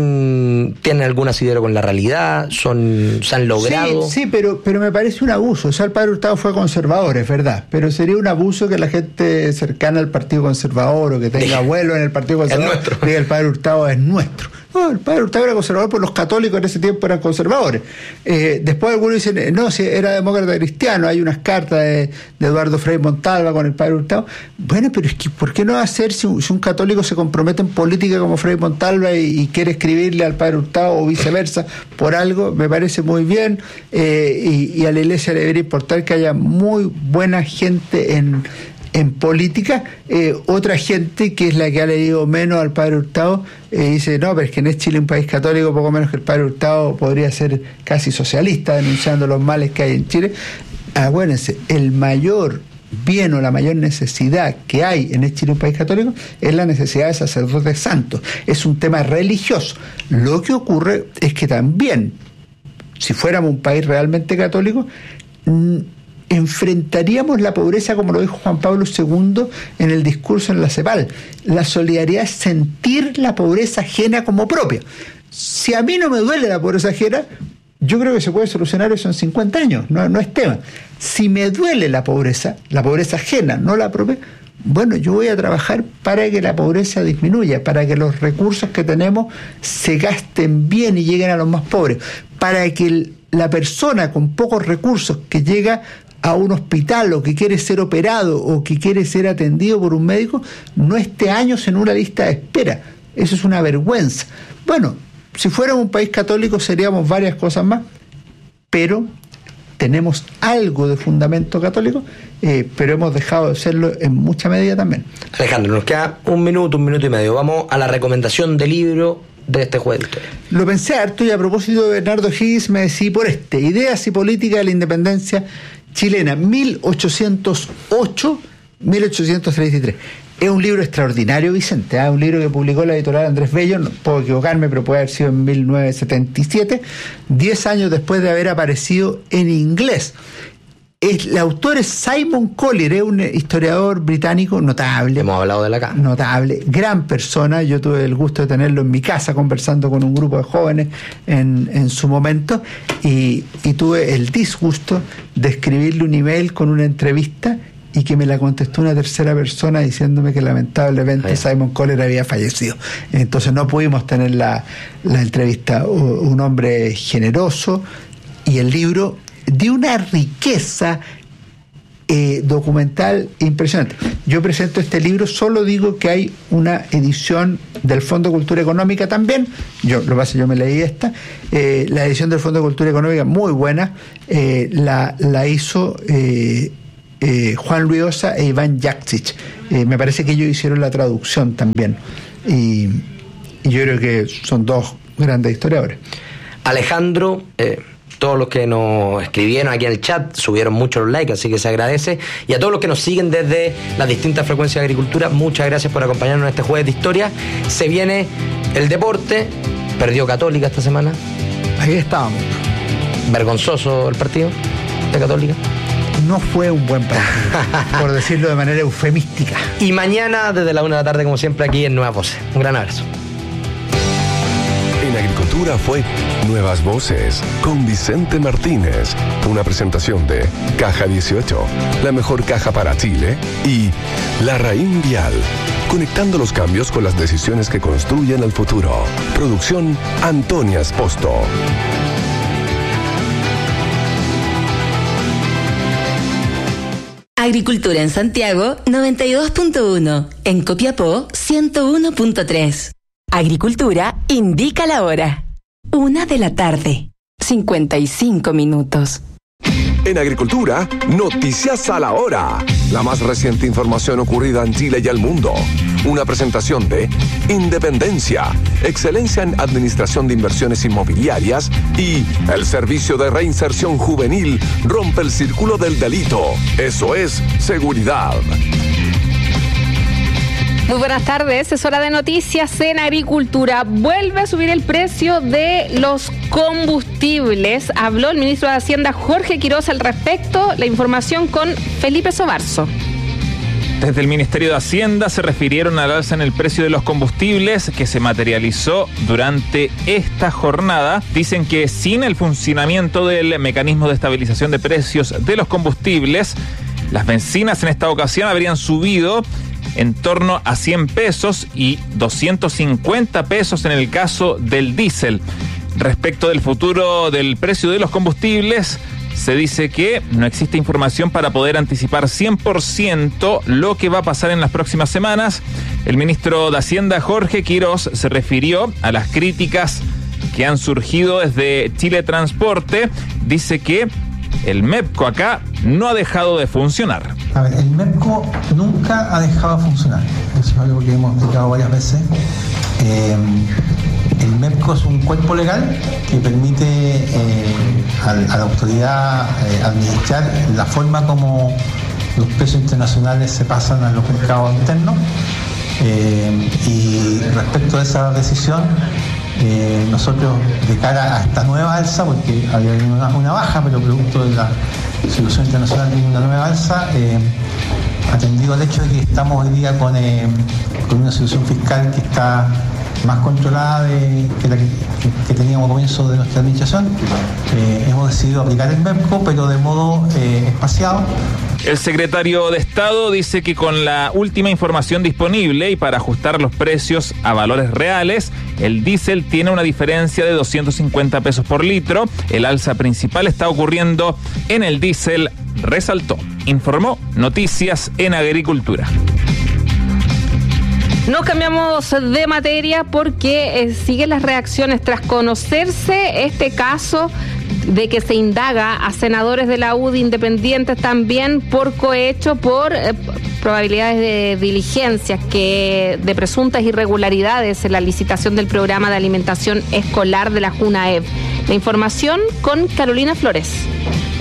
Son, tienen algún asidero con la realidad, son, se han logrado. Sí, sí, pero, pero me parece un abuso. O sea, el Padre Hurtado fue conservador, es verdad, pero sería un abuso que la gente cercana al Partido Conservador o que tenga abuelo en el Partido Conservador diga el Padre Hurtado es nuestro. No, el Padre Hurtado era conservador, porque los católicos en ese tiempo eran conservadores. Eh, después algunos dicen, no, si era demócrata cristiano, hay unas cartas de, de Eduardo Frei Montalva con el Padre Hurtado. Bueno, pero es que, ¿por qué no hacer si un, si un católico se compromete en política como Frei Montalva y, y quiere escribirle al Padre Hurtado o viceversa por algo? Me parece muy bien, eh, y, y a la Iglesia le debería importar que haya muy buena gente en... En política, eh, otra gente que es la que ha leído menos al Padre Hurtado eh, dice, no, pero es que en Chile, un país católico, poco menos que el Padre Hurtado podría ser casi socialista, denunciando los males que hay en Chile. Acuérdense, el mayor bien o la mayor necesidad que hay en Chile, un país católico, es la necesidad de sacerdotes santos. Es un tema religioso. Lo que ocurre es que también, si fuéramos un país realmente católico, mm, enfrentaríamos la pobreza, como lo dijo Juan Pablo segundo en el discurso en la CEPAL. La solidaridad es sentir la pobreza ajena como propia. Si a mí no me duele la pobreza ajena, yo creo que se puede solucionar eso en cincuenta años, no, no es tema. Si me duele la pobreza, la pobreza ajena, no la propia, bueno, yo voy a trabajar para que la pobreza disminuya, para que los recursos que tenemos se gasten bien y lleguen a los más pobres, para que el, la persona con pocos recursos que llega a un hospital o que quiere ser operado o que quiere ser atendido por un médico no esté años en una lista de espera. Eso es una vergüenza. Bueno, si fuéramos un país católico seríamos varias cosas más, pero tenemos algo de fundamento católico, eh, pero hemos dejado de serlo en mucha medida también. Alejandro, nos queda un minuto, un minuto y medio. Vamos a la recomendación de libro de este jueves. Lo pensé harto y a propósito de Bernardo Higgins me decidí por este: Ideas y Política de la Independencia Chilena, mil ochocientos ocho a mil ochocientos treinta y tres. Es un libro extraordinario, Vicente, ¿eh? Un libro que publicó la editorial Andrés Bello, no puedo equivocarme, pero puede haber sido en mil novecientos setenta y siete, diez años después de haber aparecido en inglés. el autor es Simon Collier, es un historiador británico notable. Hemos hablado de él acá. Notable, gran persona. Yo tuve el gusto de tenerlo en mi casa conversando con un grupo de jóvenes en, en su momento y, y tuve el disgusto de escribirle un email con una entrevista y que me la contestó una tercera persona diciéndome que lamentablemente Ay. Simon Collier había fallecido. Entonces no pudimos tener la, la entrevista. Un hombre generoso y el libro de una riqueza eh, documental impresionante. Yo presento este libro, solo digo que hay una edición del Fondo de Cultura Económica también. Yo, lo que pasa es que yo me leí esta. Eh, la edición del Fondo de Cultura Económica, muy buena. Eh, la, la hizo eh, eh, Juan Luis Osa e Iván Jaksic. Eh, me parece que ellos hicieron la traducción también. Y, y yo creo que son dos grandes historiadores. Alejandro, eh, todos los que nos escribieron aquí en el chat subieron muchos likes, así que se agradece. Y a todos los que nos siguen desde las distintas frecuencias de agricultura, muchas gracias por acompañarnos en este jueves de historia. Se viene el deporte. Perdió Católica esta semana. Ahí estábamos. Vergonzoso el partido de Católica. No fue un buen partido, por decirlo de manera eufemística. Y mañana desde la una de la tarde, como siempre, aquí en Nuevas Voces. Un gran abrazo. En Agricultura fue Nuevas Voces con Vicente Martínez. Una presentación de Caja dieciocho, la mejor caja para Chile, y La Raín Vial, conectando los cambios con las decisiones que construyen el futuro. Producción Antonia Esposto. Agricultura en Santiago noventa y dos punto uno, en Copiapó ciento uno punto tres. Agricultura indica la hora. Una de la tarde, cincuenta y cinco minutos. En Agricultura, noticias a la hora. La más reciente información ocurrida en Chile y el mundo. Una presentación de Independencia, excelencia en administración de inversiones inmobiliarias, y el Servicio de Reinserción Juvenil rompe el círculo del delito. Eso es seguridad. Muy buenas tardes, es hora de noticias en Agricultura. Vuelve a subir el precio de los combustibles. Habló el ministro de Hacienda Jorge Quiroz al respecto. La información con Felipe Sobarzo. Desde el Ministerio de Hacienda se refirieron al alza en el precio de los combustibles que se materializó durante esta jornada. Dicen que sin el funcionamiento del mecanismo de estabilización de precios de los combustibles, las bencinas en esta ocasión habrían subido en torno a cien pesos y doscientos cincuenta pesos en el caso del diésel. Respecto del futuro del precio de los combustibles, se dice que no existe información para poder anticipar cien por ciento lo que va a pasar en las próximas semanas. El ministro de Hacienda, Jorge Quiroz, se refirió a las críticas que han surgido desde Chile Transporte. Dice que el MEPCO acá no ha dejado de funcionar. A ver, el MEPCO nunca ha dejado de funcionar. Eso es algo que hemos explicado varias veces. Eh, el MEPCO es un cuerpo legal que permite eh, a, a la autoridad eh, administrar la forma como los precios internacionales se pasan a los mercados internos. Eh, y respecto a esa decisión, Eh, nosotros, de cara a esta nueva alza, porque había una, una baja, pero producto de la situación internacional tiene una nueva alza, eh, atendido al hecho de que estamos hoy día con, eh, con una situación fiscal que está más controlada de, que la que, que, que teníamos a comienzo de nuestra administración, eh, hemos decidido aplicar el MEPCO, pero de modo eh, espaciado. El secretario de Estado dice que con la última información disponible y para ajustar los precios a valores reales, el diésel tiene una diferencia de doscientos cincuenta pesos por litro. El alza principal está ocurriendo en el diésel, resaltó. Informó Noticias en Agricultura. Nos cambiamos de materia porque eh, siguen las reacciones tras conocerse este caso de que se indaga a senadores de la U D I independientes también por cohecho, por eh, probabilidades de diligencias, que de presuntas irregularidades en la licitación del programa de alimentación escolar de la JUNAEV. La información con Carolina Flores.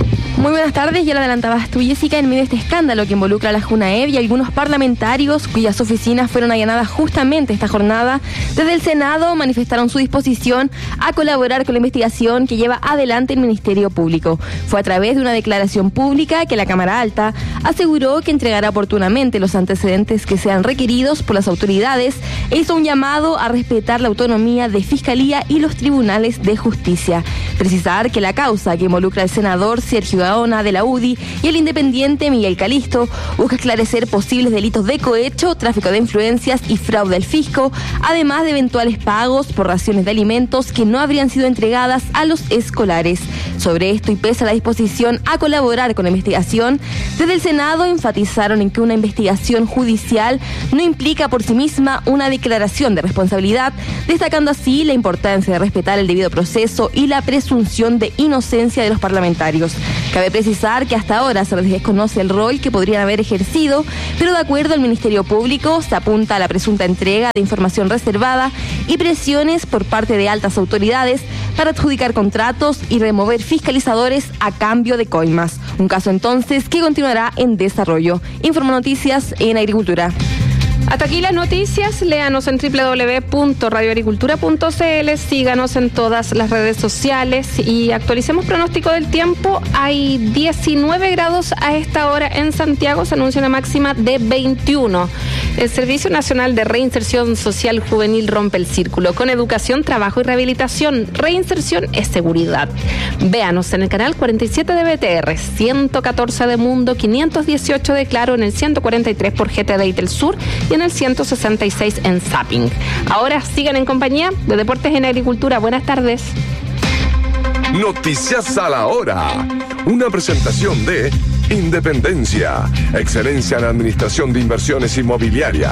Muy buenas tardes, ya lo adelantabas tú, Jessica, en medio de este escándalo que involucra a la JUNAEV y algunos parlamentarios cuyas oficinas fueron allanadas justamente esta jornada. Desde el Senado manifestaron su disposición a colaborar con la investigación que lleva adelante el Ministerio Público. Fue a través de una declaración pública que la Cámara Alta aseguró que entregará oportunamente los antecedentes que sean requeridos por las autoridades e hizo un llamado a respetar la autonomía de Fiscalía y los tribunales de justicia. Precisar que la causa que involucra al senador Sergio Gaona de la U D I y el independiente Miguel Calisto busca esclarecer posibles delitos de cohecho, tráfico de influencias y fraude al fisco, además de eventuales pagos por raciones de alimentos que no habrían sido entregadas a los escolares. Sobre esto y pese a la disposición a colaborar con la investigación, desde el Senado enfatizaron en que una investigación judicial no implica por sí misma una declaración de responsabilidad, destacando así la importancia de respetar el debido proceso y la presunción de inocencia de los parlamentarios. Cabe precisar que hasta ahora se les desconoce el rol que podrían haber ejercido, pero de acuerdo al Ministerio Público se apunta a la presunta entrega de información reservada y presiones por parte de altas autoridades para adjudicar contratos y remover fiscalizadores a cambio de coimas. Un caso entonces que continuará en desarrollo. Informa Noticias en Agricultura. Hasta aquí las noticias, léanos en doble u doble u doble u punto radio agricultura punto c l, síganos en todas las redes sociales y actualicemos pronóstico del tiempo. Hay diecinueve grados a esta hora en Santiago, se anuncia una máxima de veintiuno. El Servicio Nacional de Reinserción Social Juvenil rompe el círculo con educación, trabajo y rehabilitación. Reinserción es seguridad. Véanos en el canal cuarenta y siete de B T R, ciento catorce de Mundo, quinientos dieciocho de Claro, en el ciento cuarenta y tres por G T D y Telsur y en el ciento sesenta y seis en Zapping. Ahora sigan en compañía de Deportes en Agricultura. Buenas tardes. Noticias a la hora. Una presentación de Independencia, excelencia en administración de inversiones inmobiliarias.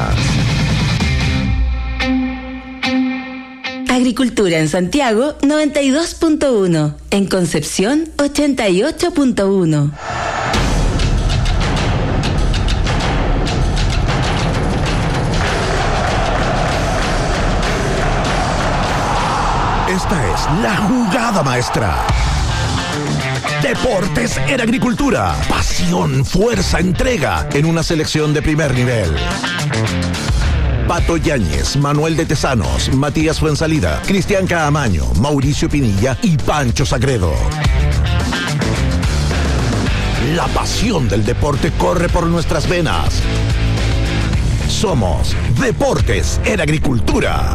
Agricultura en Santiago noventa y dos punto uno, en Concepción ochenta y ocho punto uno. Esta es la jugada maestra. Deportes en Agricultura. Pasión, fuerza, entrega en una selección de primer nivel. Pato Yáñez, Manuel de Tesanos, Matías Fuensalida, Cristian Caamaño, Mauricio Pinilla y Pancho Sagredo. La pasión del deporte corre por nuestras venas. Somos Deportes en Agricultura.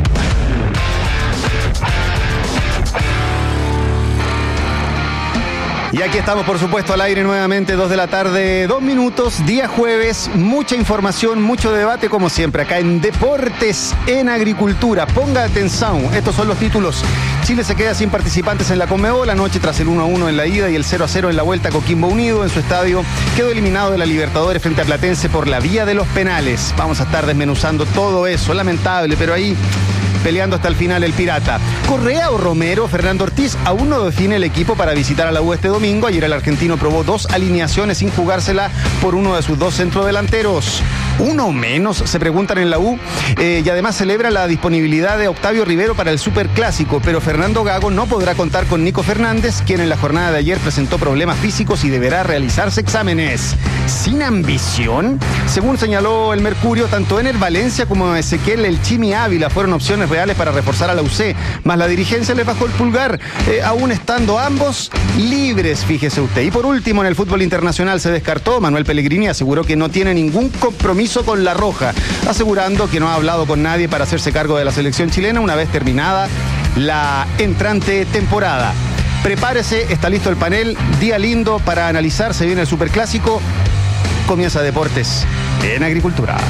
Y aquí estamos, por supuesto, al aire nuevamente, dos de la tarde, dos minutos, día jueves, mucha información, mucho debate, como siempre, acá en Deportes en Agricultura. Ponga atención, estos son los títulos. Chile se queda sin participantes en la Conmebol anoche tras el uno a uno en la ida y el cero a cero en la vuelta. Coquimbo Unido en su estadio quedó eliminado de la Libertadores frente a Platense por la vía de los penales. Vamos a estar desmenuzando todo eso, lamentable, pero ahí peleando hasta el final el Pirata. ¿Correa o Romero? Fernando Ortiz aún no define el equipo para visitar a la U este domingo. Ayer el argentino probó dos alineaciones sin jugársela por uno de sus dos centrodelanteros. ¿Uno menos? Se preguntan en la U. Eh, y además celebra la disponibilidad de Octavio Rivero para el Superclásico, pero Fernando Gago no podrá contar con Nico Fernández, quien en la jornada de ayer presentó problemas físicos y deberá realizarse exámenes. ¿Sin ambición? Según señaló el Mercurio, tanto Ener Valencia como Ezequiel El Chimi Ávila fueron opciones reales para reforzar a la U C, más la dirigencia les bajó el pulgar, eh, aún estando ambos libres, fíjese usted. Y por último, en el fútbol internacional se descartó. Manuel Pellegrini aseguró que no tiene ningún compromiso con La Roja, asegurando que no ha hablado con nadie para hacerse cargo de la selección chilena una vez terminada la entrante temporada. Prepárese, está listo el panel, día lindo para analizar, se viene el Superclásico, comienza Deportes en Agricultura.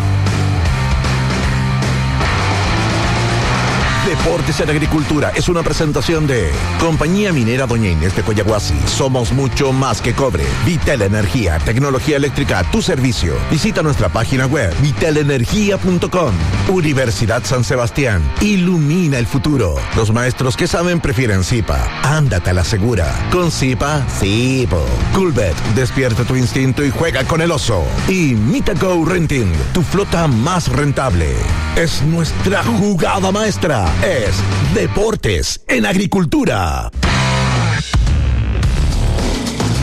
Deportes en Agricultura es una presentación de Compañía Minera Doña Inés de Coyahuasi. Somos mucho más que cobre. Vitel Energía, tecnología eléctrica a tu servicio. Visita nuestra página web vitel energía punto com. Universidad San Sebastián. Ilumina el futuro. Los maestros que saben prefieren Zipa. Ándate a la segura. Con Zipa, sí, po. Coolbet, despierta tu instinto y juega con el oso. Y Mitago Renting, tu flota más rentable. Es nuestra jugada maestra. Es Deportes en Agricultura.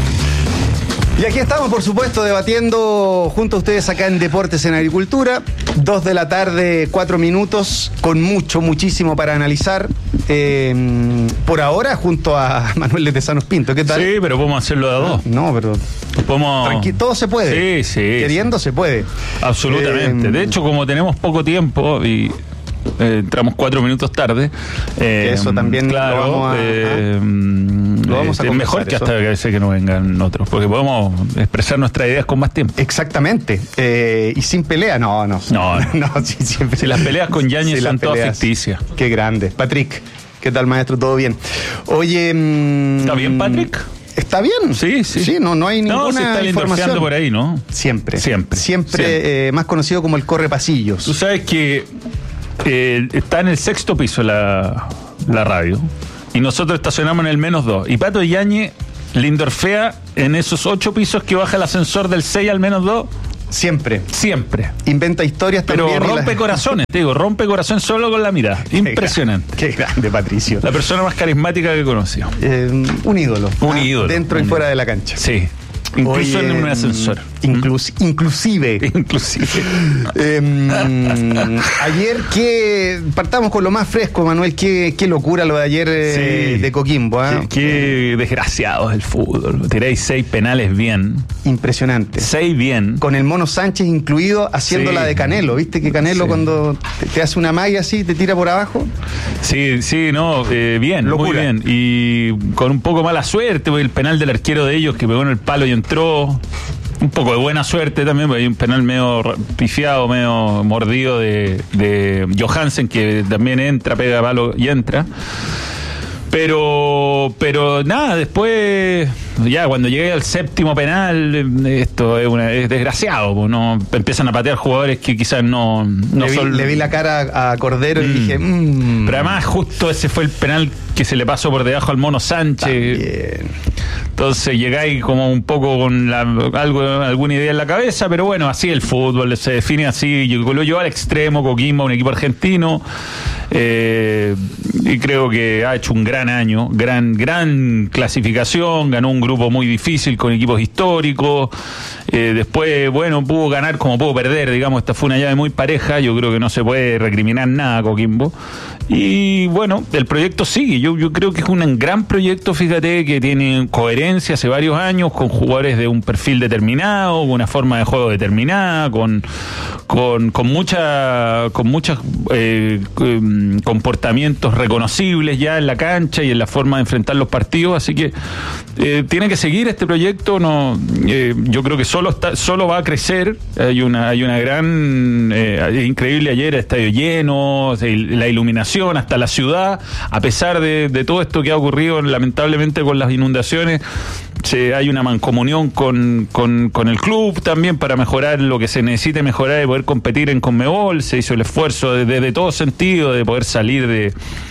Y aquí estamos, por supuesto, debatiendo junto a ustedes acá en Deportes en Agricultura. Dos de la tarde, cuatro minutos, con mucho, muchísimo para analizar. Eh, por ahora, junto a Manuel de Tesanos Pinto. ¿Qué tal? Sí, pero podemos hacerlo de a dos. No, pero... Podemos... Tranqui- todo se puede. Sí, sí. Queriendo se puede. Absolutamente. Eh, de hecho, como tenemos poco tiempo y... Eh, entramos cuatro minutos tarde. Eh, eso también claro, lo vamos a, eh, lo vamos a es mejor que eso. hasta que, veces que no vengan otros, porque podemos expresar nuestras ideas con más tiempo. Exactamente. Eh, y sin pelea, no, no. No, no sí, siempre. Si las peleas con Yáñez Sí, son las todas peleas. ficticias. Qué grande. Patrick, ¿qué tal, maestro? ¿Todo bien? Oye... mm, ¿Está bien, Patrick? ¿Está bien? Sí, sí. Sí, no, no hay ninguna No, se está información. endorfeando por ahí, ¿no? Siempre. Siempre. Siempre, Siempre. eh, más conocido como el correpasillos. Tú sabes que eh, está en el sexto piso la, la radio y nosotros estacionamos en el menos dos. Y Pato Yáñez le endorfea en esos ocho pisos que baja el ascensor del seis al menos dos. Siempre. Siempre. Inventa historias Pero también. y rompe las- corazones, te digo, rompe corazones solo con la mirada. Impresionante. Qué grande, Patricio. La persona más carismática que he conocido. Eh, un ídolo. Un Ah, ídolo. Dentro y Un- fuera de la cancha. Sí. Incluso Oye, en un ascensor. inclus- inclusive. Inclusive. Eh, ayer, que partamos con lo más fresco, Manuel. Qué, qué locura lo de ayer eh, Sí. de Coquimbo. ¿ah? Qué, qué desgraciado es el fútbol. Tiráis seis penales bien. Impresionante. Seis bien. Con el Mono Sánchez incluido, haciendo Sí. la de Canelo. ¿Viste que Canelo Sí. cuando te, te hace una malla así, te tira por abajo? Sí, sí, no, eh, bien, Locura. muy bien. Y con un poco mala suerte, porque el penal del arquero de ellos que pegó en el palo y entró. Un poco de buena suerte también, porque hay un penal medio ra- pifiado, medio mordido de, de Johansen, que también entra, pega palo y entra. Pero, pero nada, después, ya cuando llegué al séptimo penal, esto es, una, es desgraciado, pues, no empiezan a patear jugadores que quizás no, no le, vi, son. le vi la cara a Cordero y Mm. dije, mmm. Pero además, justo ese fue el penal que se le pasó por debajo al Mono Sánchez. También. Entonces llegáis como un poco con la, algo, alguna idea en la cabeza, pero bueno, así el fútbol se define así. Yo lo llevo al extremo, Coquimbo, un equipo argentino, eh, y creo que ha hecho un gran año, gran, gran clasificación, ganó un grupo muy difícil con equipos históricos. Eh, después, bueno, pudo ganar como pudo perder, digamos, esta fue una llave muy pareja, yo creo que no se puede recriminar nada a Coquimbo. Y bueno, el proyecto sigue, yo, yo creo que es un gran proyecto, fíjate, que tiene coherencia hace varios años, con jugadores de un perfil determinado, con una forma de juego determinada, con, con, con mucha, con muchos eh, eh, comportamientos reconocibles ya en la cancha y en la forma de enfrentar los partidos, así que eh, tiene que seguir este proyecto, no, eh, yo creo que solo está, solo va a crecer, hay una, hay una gran, eh, increíble ayer, el estadio lleno, la iluminación hasta la ciudad, a pesar de, de todo esto que ha ocurrido lamentablemente con las inundaciones, se, hay una mancomunión con, con, con el club también para mejorar lo que se necesite mejorar y poder competir en Conmebol, se hizo el esfuerzo desde de todo sentido de poder salir de,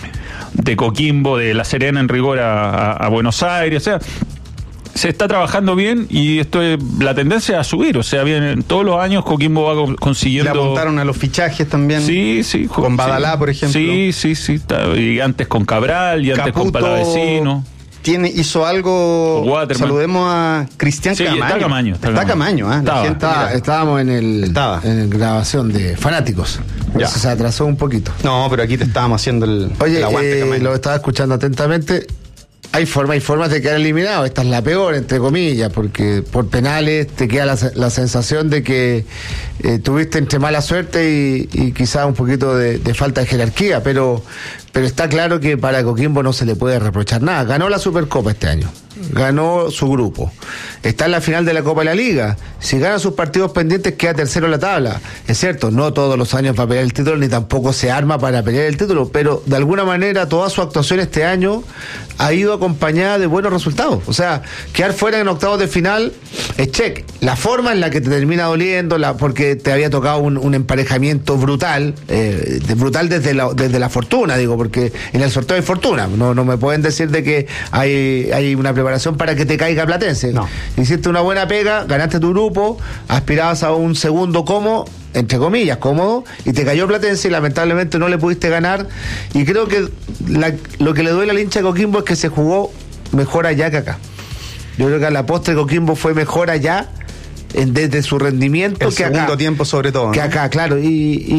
de Coquimbo, de La Serena en rigor a, a, a Buenos Aires, o sea, se está trabajando bien y esto es la tendencia a subir, o sea, bien, todos los años Coquimbo va consiguiendo. Le apuntaron a los fichajes también. Sí, sí. Con Badalá, sí. por ejemplo. Sí, sí, sí. Está, y antes con Cabral y antes Caputo con Palavecino. Tiene, hizo algo. Waterman. Saludemos a Cristian Sí, Camaño. está Camaño, está Está Camaño. Camaño, ¿ah? La Estaba. gente, Estaba- mira. estábamos en el Estaba. en grabación de Fanáticos. Por Ya. eso se atrasó un poquito. No, pero aquí te estábamos haciendo el, Oye, el aguante, eh, Camaño. lo estaba escuchando atentamente. Hay formas, hay formas de quedar eliminado. Esta es la peor, entre comillas, porque por penales te queda la, la sensación de que eh, tuviste entre mala suerte y, y quizás un poquito de, de falta de jerarquía, pero, pero está claro que para Coquimbo no se le puede reprochar nada. Ganó la Supercopa este año, ganó su grupo, está en la final de la Copa de la Liga. Si gana sus partidos pendientes, queda tercero en la tabla. Es cierto, no todos los años va a pelear el título, ni tampoco se arma para pelear el título, pero de alguna manera toda su actuación este año ha ido acompañada de buenos resultados. O sea, quedar fuera en octavos de final es check. La forma en la que te termina doliendo, la, porque te había tocado un, un emparejamiento brutal, eh, de- brutal desde la, desde la fortuna, digo, porque en el sorteo hay fortuna. No, no me pueden decir de que hay, hay una preparación para que te caiga Platense. No. Hiciste una buena pega, ganaste tu grupo, aspirabas a un segundo como, entre comillas, cómodo, y te cayó Platense y lamentablemente no le pudiste ganar. Y creo que la- lo que le duele al hincha de Coquimbo es que se jugó mejor allá que acá. Yo creo que a la postre Coquimbo fue mejor allá en, desde su rendimiento el que segundo acá. tiempo sobre todo, ¿no? Que acá, claro. Y,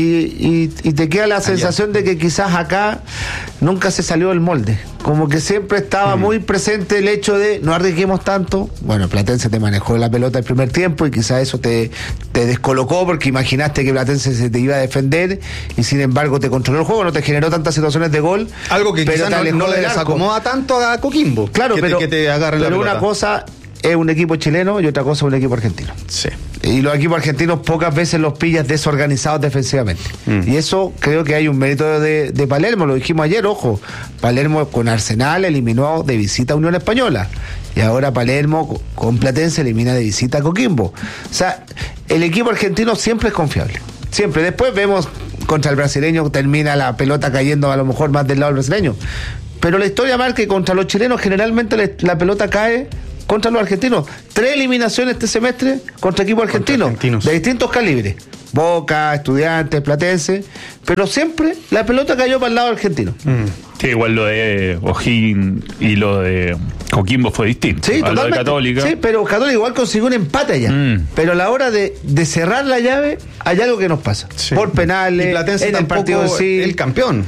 y, y, y te queda la sensación de que quizás acá nunca se salió del molde. Como que siempre estaba mm. muy presente el hecho de no arriesguemos tanto. Bueno, Platense te manejó la pelota el primer tiempo y quizás eso te, te descolocó porque imaginaste que Platense se te iba a defender y sin embargo te controló el juego, no te generó tantas situaciones de gol. Algo que quizás no, no le desacomoda tanto a Coquimbo. Claro, que pero, te, que te agarren pero la pelota. Una cosa es un equipo chileno y otra cosa es un equipo argentino. Sí. Y los equipos argentinos pocas veces los pillas desorganizados defensivamente. Mm. Y eso creo que hay un mérito de, de Palermo, lo dijimos ayer, ojo. Palermo con Arsenal eliminó de visita a Unión Española. Y ahora Palermo con Platense elimina de visita a Coquimbo. O sea, el equipo argentino siempre es confiable. Siempre. Después vemos contra el brasileño, termina la pelota cayendo a lo mejor más del lado del brasileño. Pero la historia marca que contra los chilenos generalmente le, la pelota cae contra los argentinos. Tres eliminaciones este semestre contra equipos argentinos, de distintos calibres. Boca, Estudiantes, Platense, pero siempre la pelota cayó para el lado argentino. Mm. Sí, igual lo de O'Higgins y lo de Coquimbo fue distinto. Sí, a lo de Católica. Sí, pero Católica igual consiguió un empate allá. Mm. Pero a la hora de, de cerrar la llave, hay algo que nos pasa. Sí. Por penales, y Platense en el partido de sí. El campeón.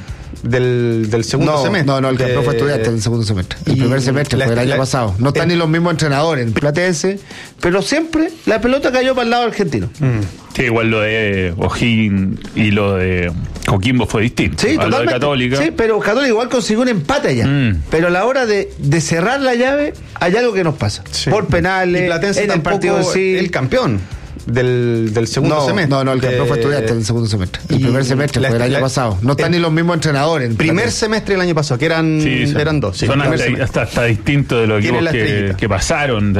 Del, del segundo no, semestre. No, no, el de... campeón fue Estudiantes del segundo semestre. El primer semestre la, fue el año la, pasado. No están el, ni los mismos entrenadores en Platense, pero siempre la pelota cayó para el lado argentino. Mm. Sí, igual lo de O'Higgins y lo de Coquimbo fue distinto. Sí, a lo de Católica. Sí, pero Católica igual consiguió un empate allá. Mm. Pero a la hora de, de cerrar la llave, hay algo que nos pasa. Sí. Por penales, y Platense en el partido de sí. El campeón. Del, del segundo no, semestre. No, no, el campeón de... fue Estudiantes del segundo semestre. El primer semestre fue el año la... pasado. No están el... ni los mismos entrenadores. Primer semestre del año pasado, que eran, sí, son, eran dos. Sí, son hasta, hasta, hasta distintos de los equipos que, que pasaron.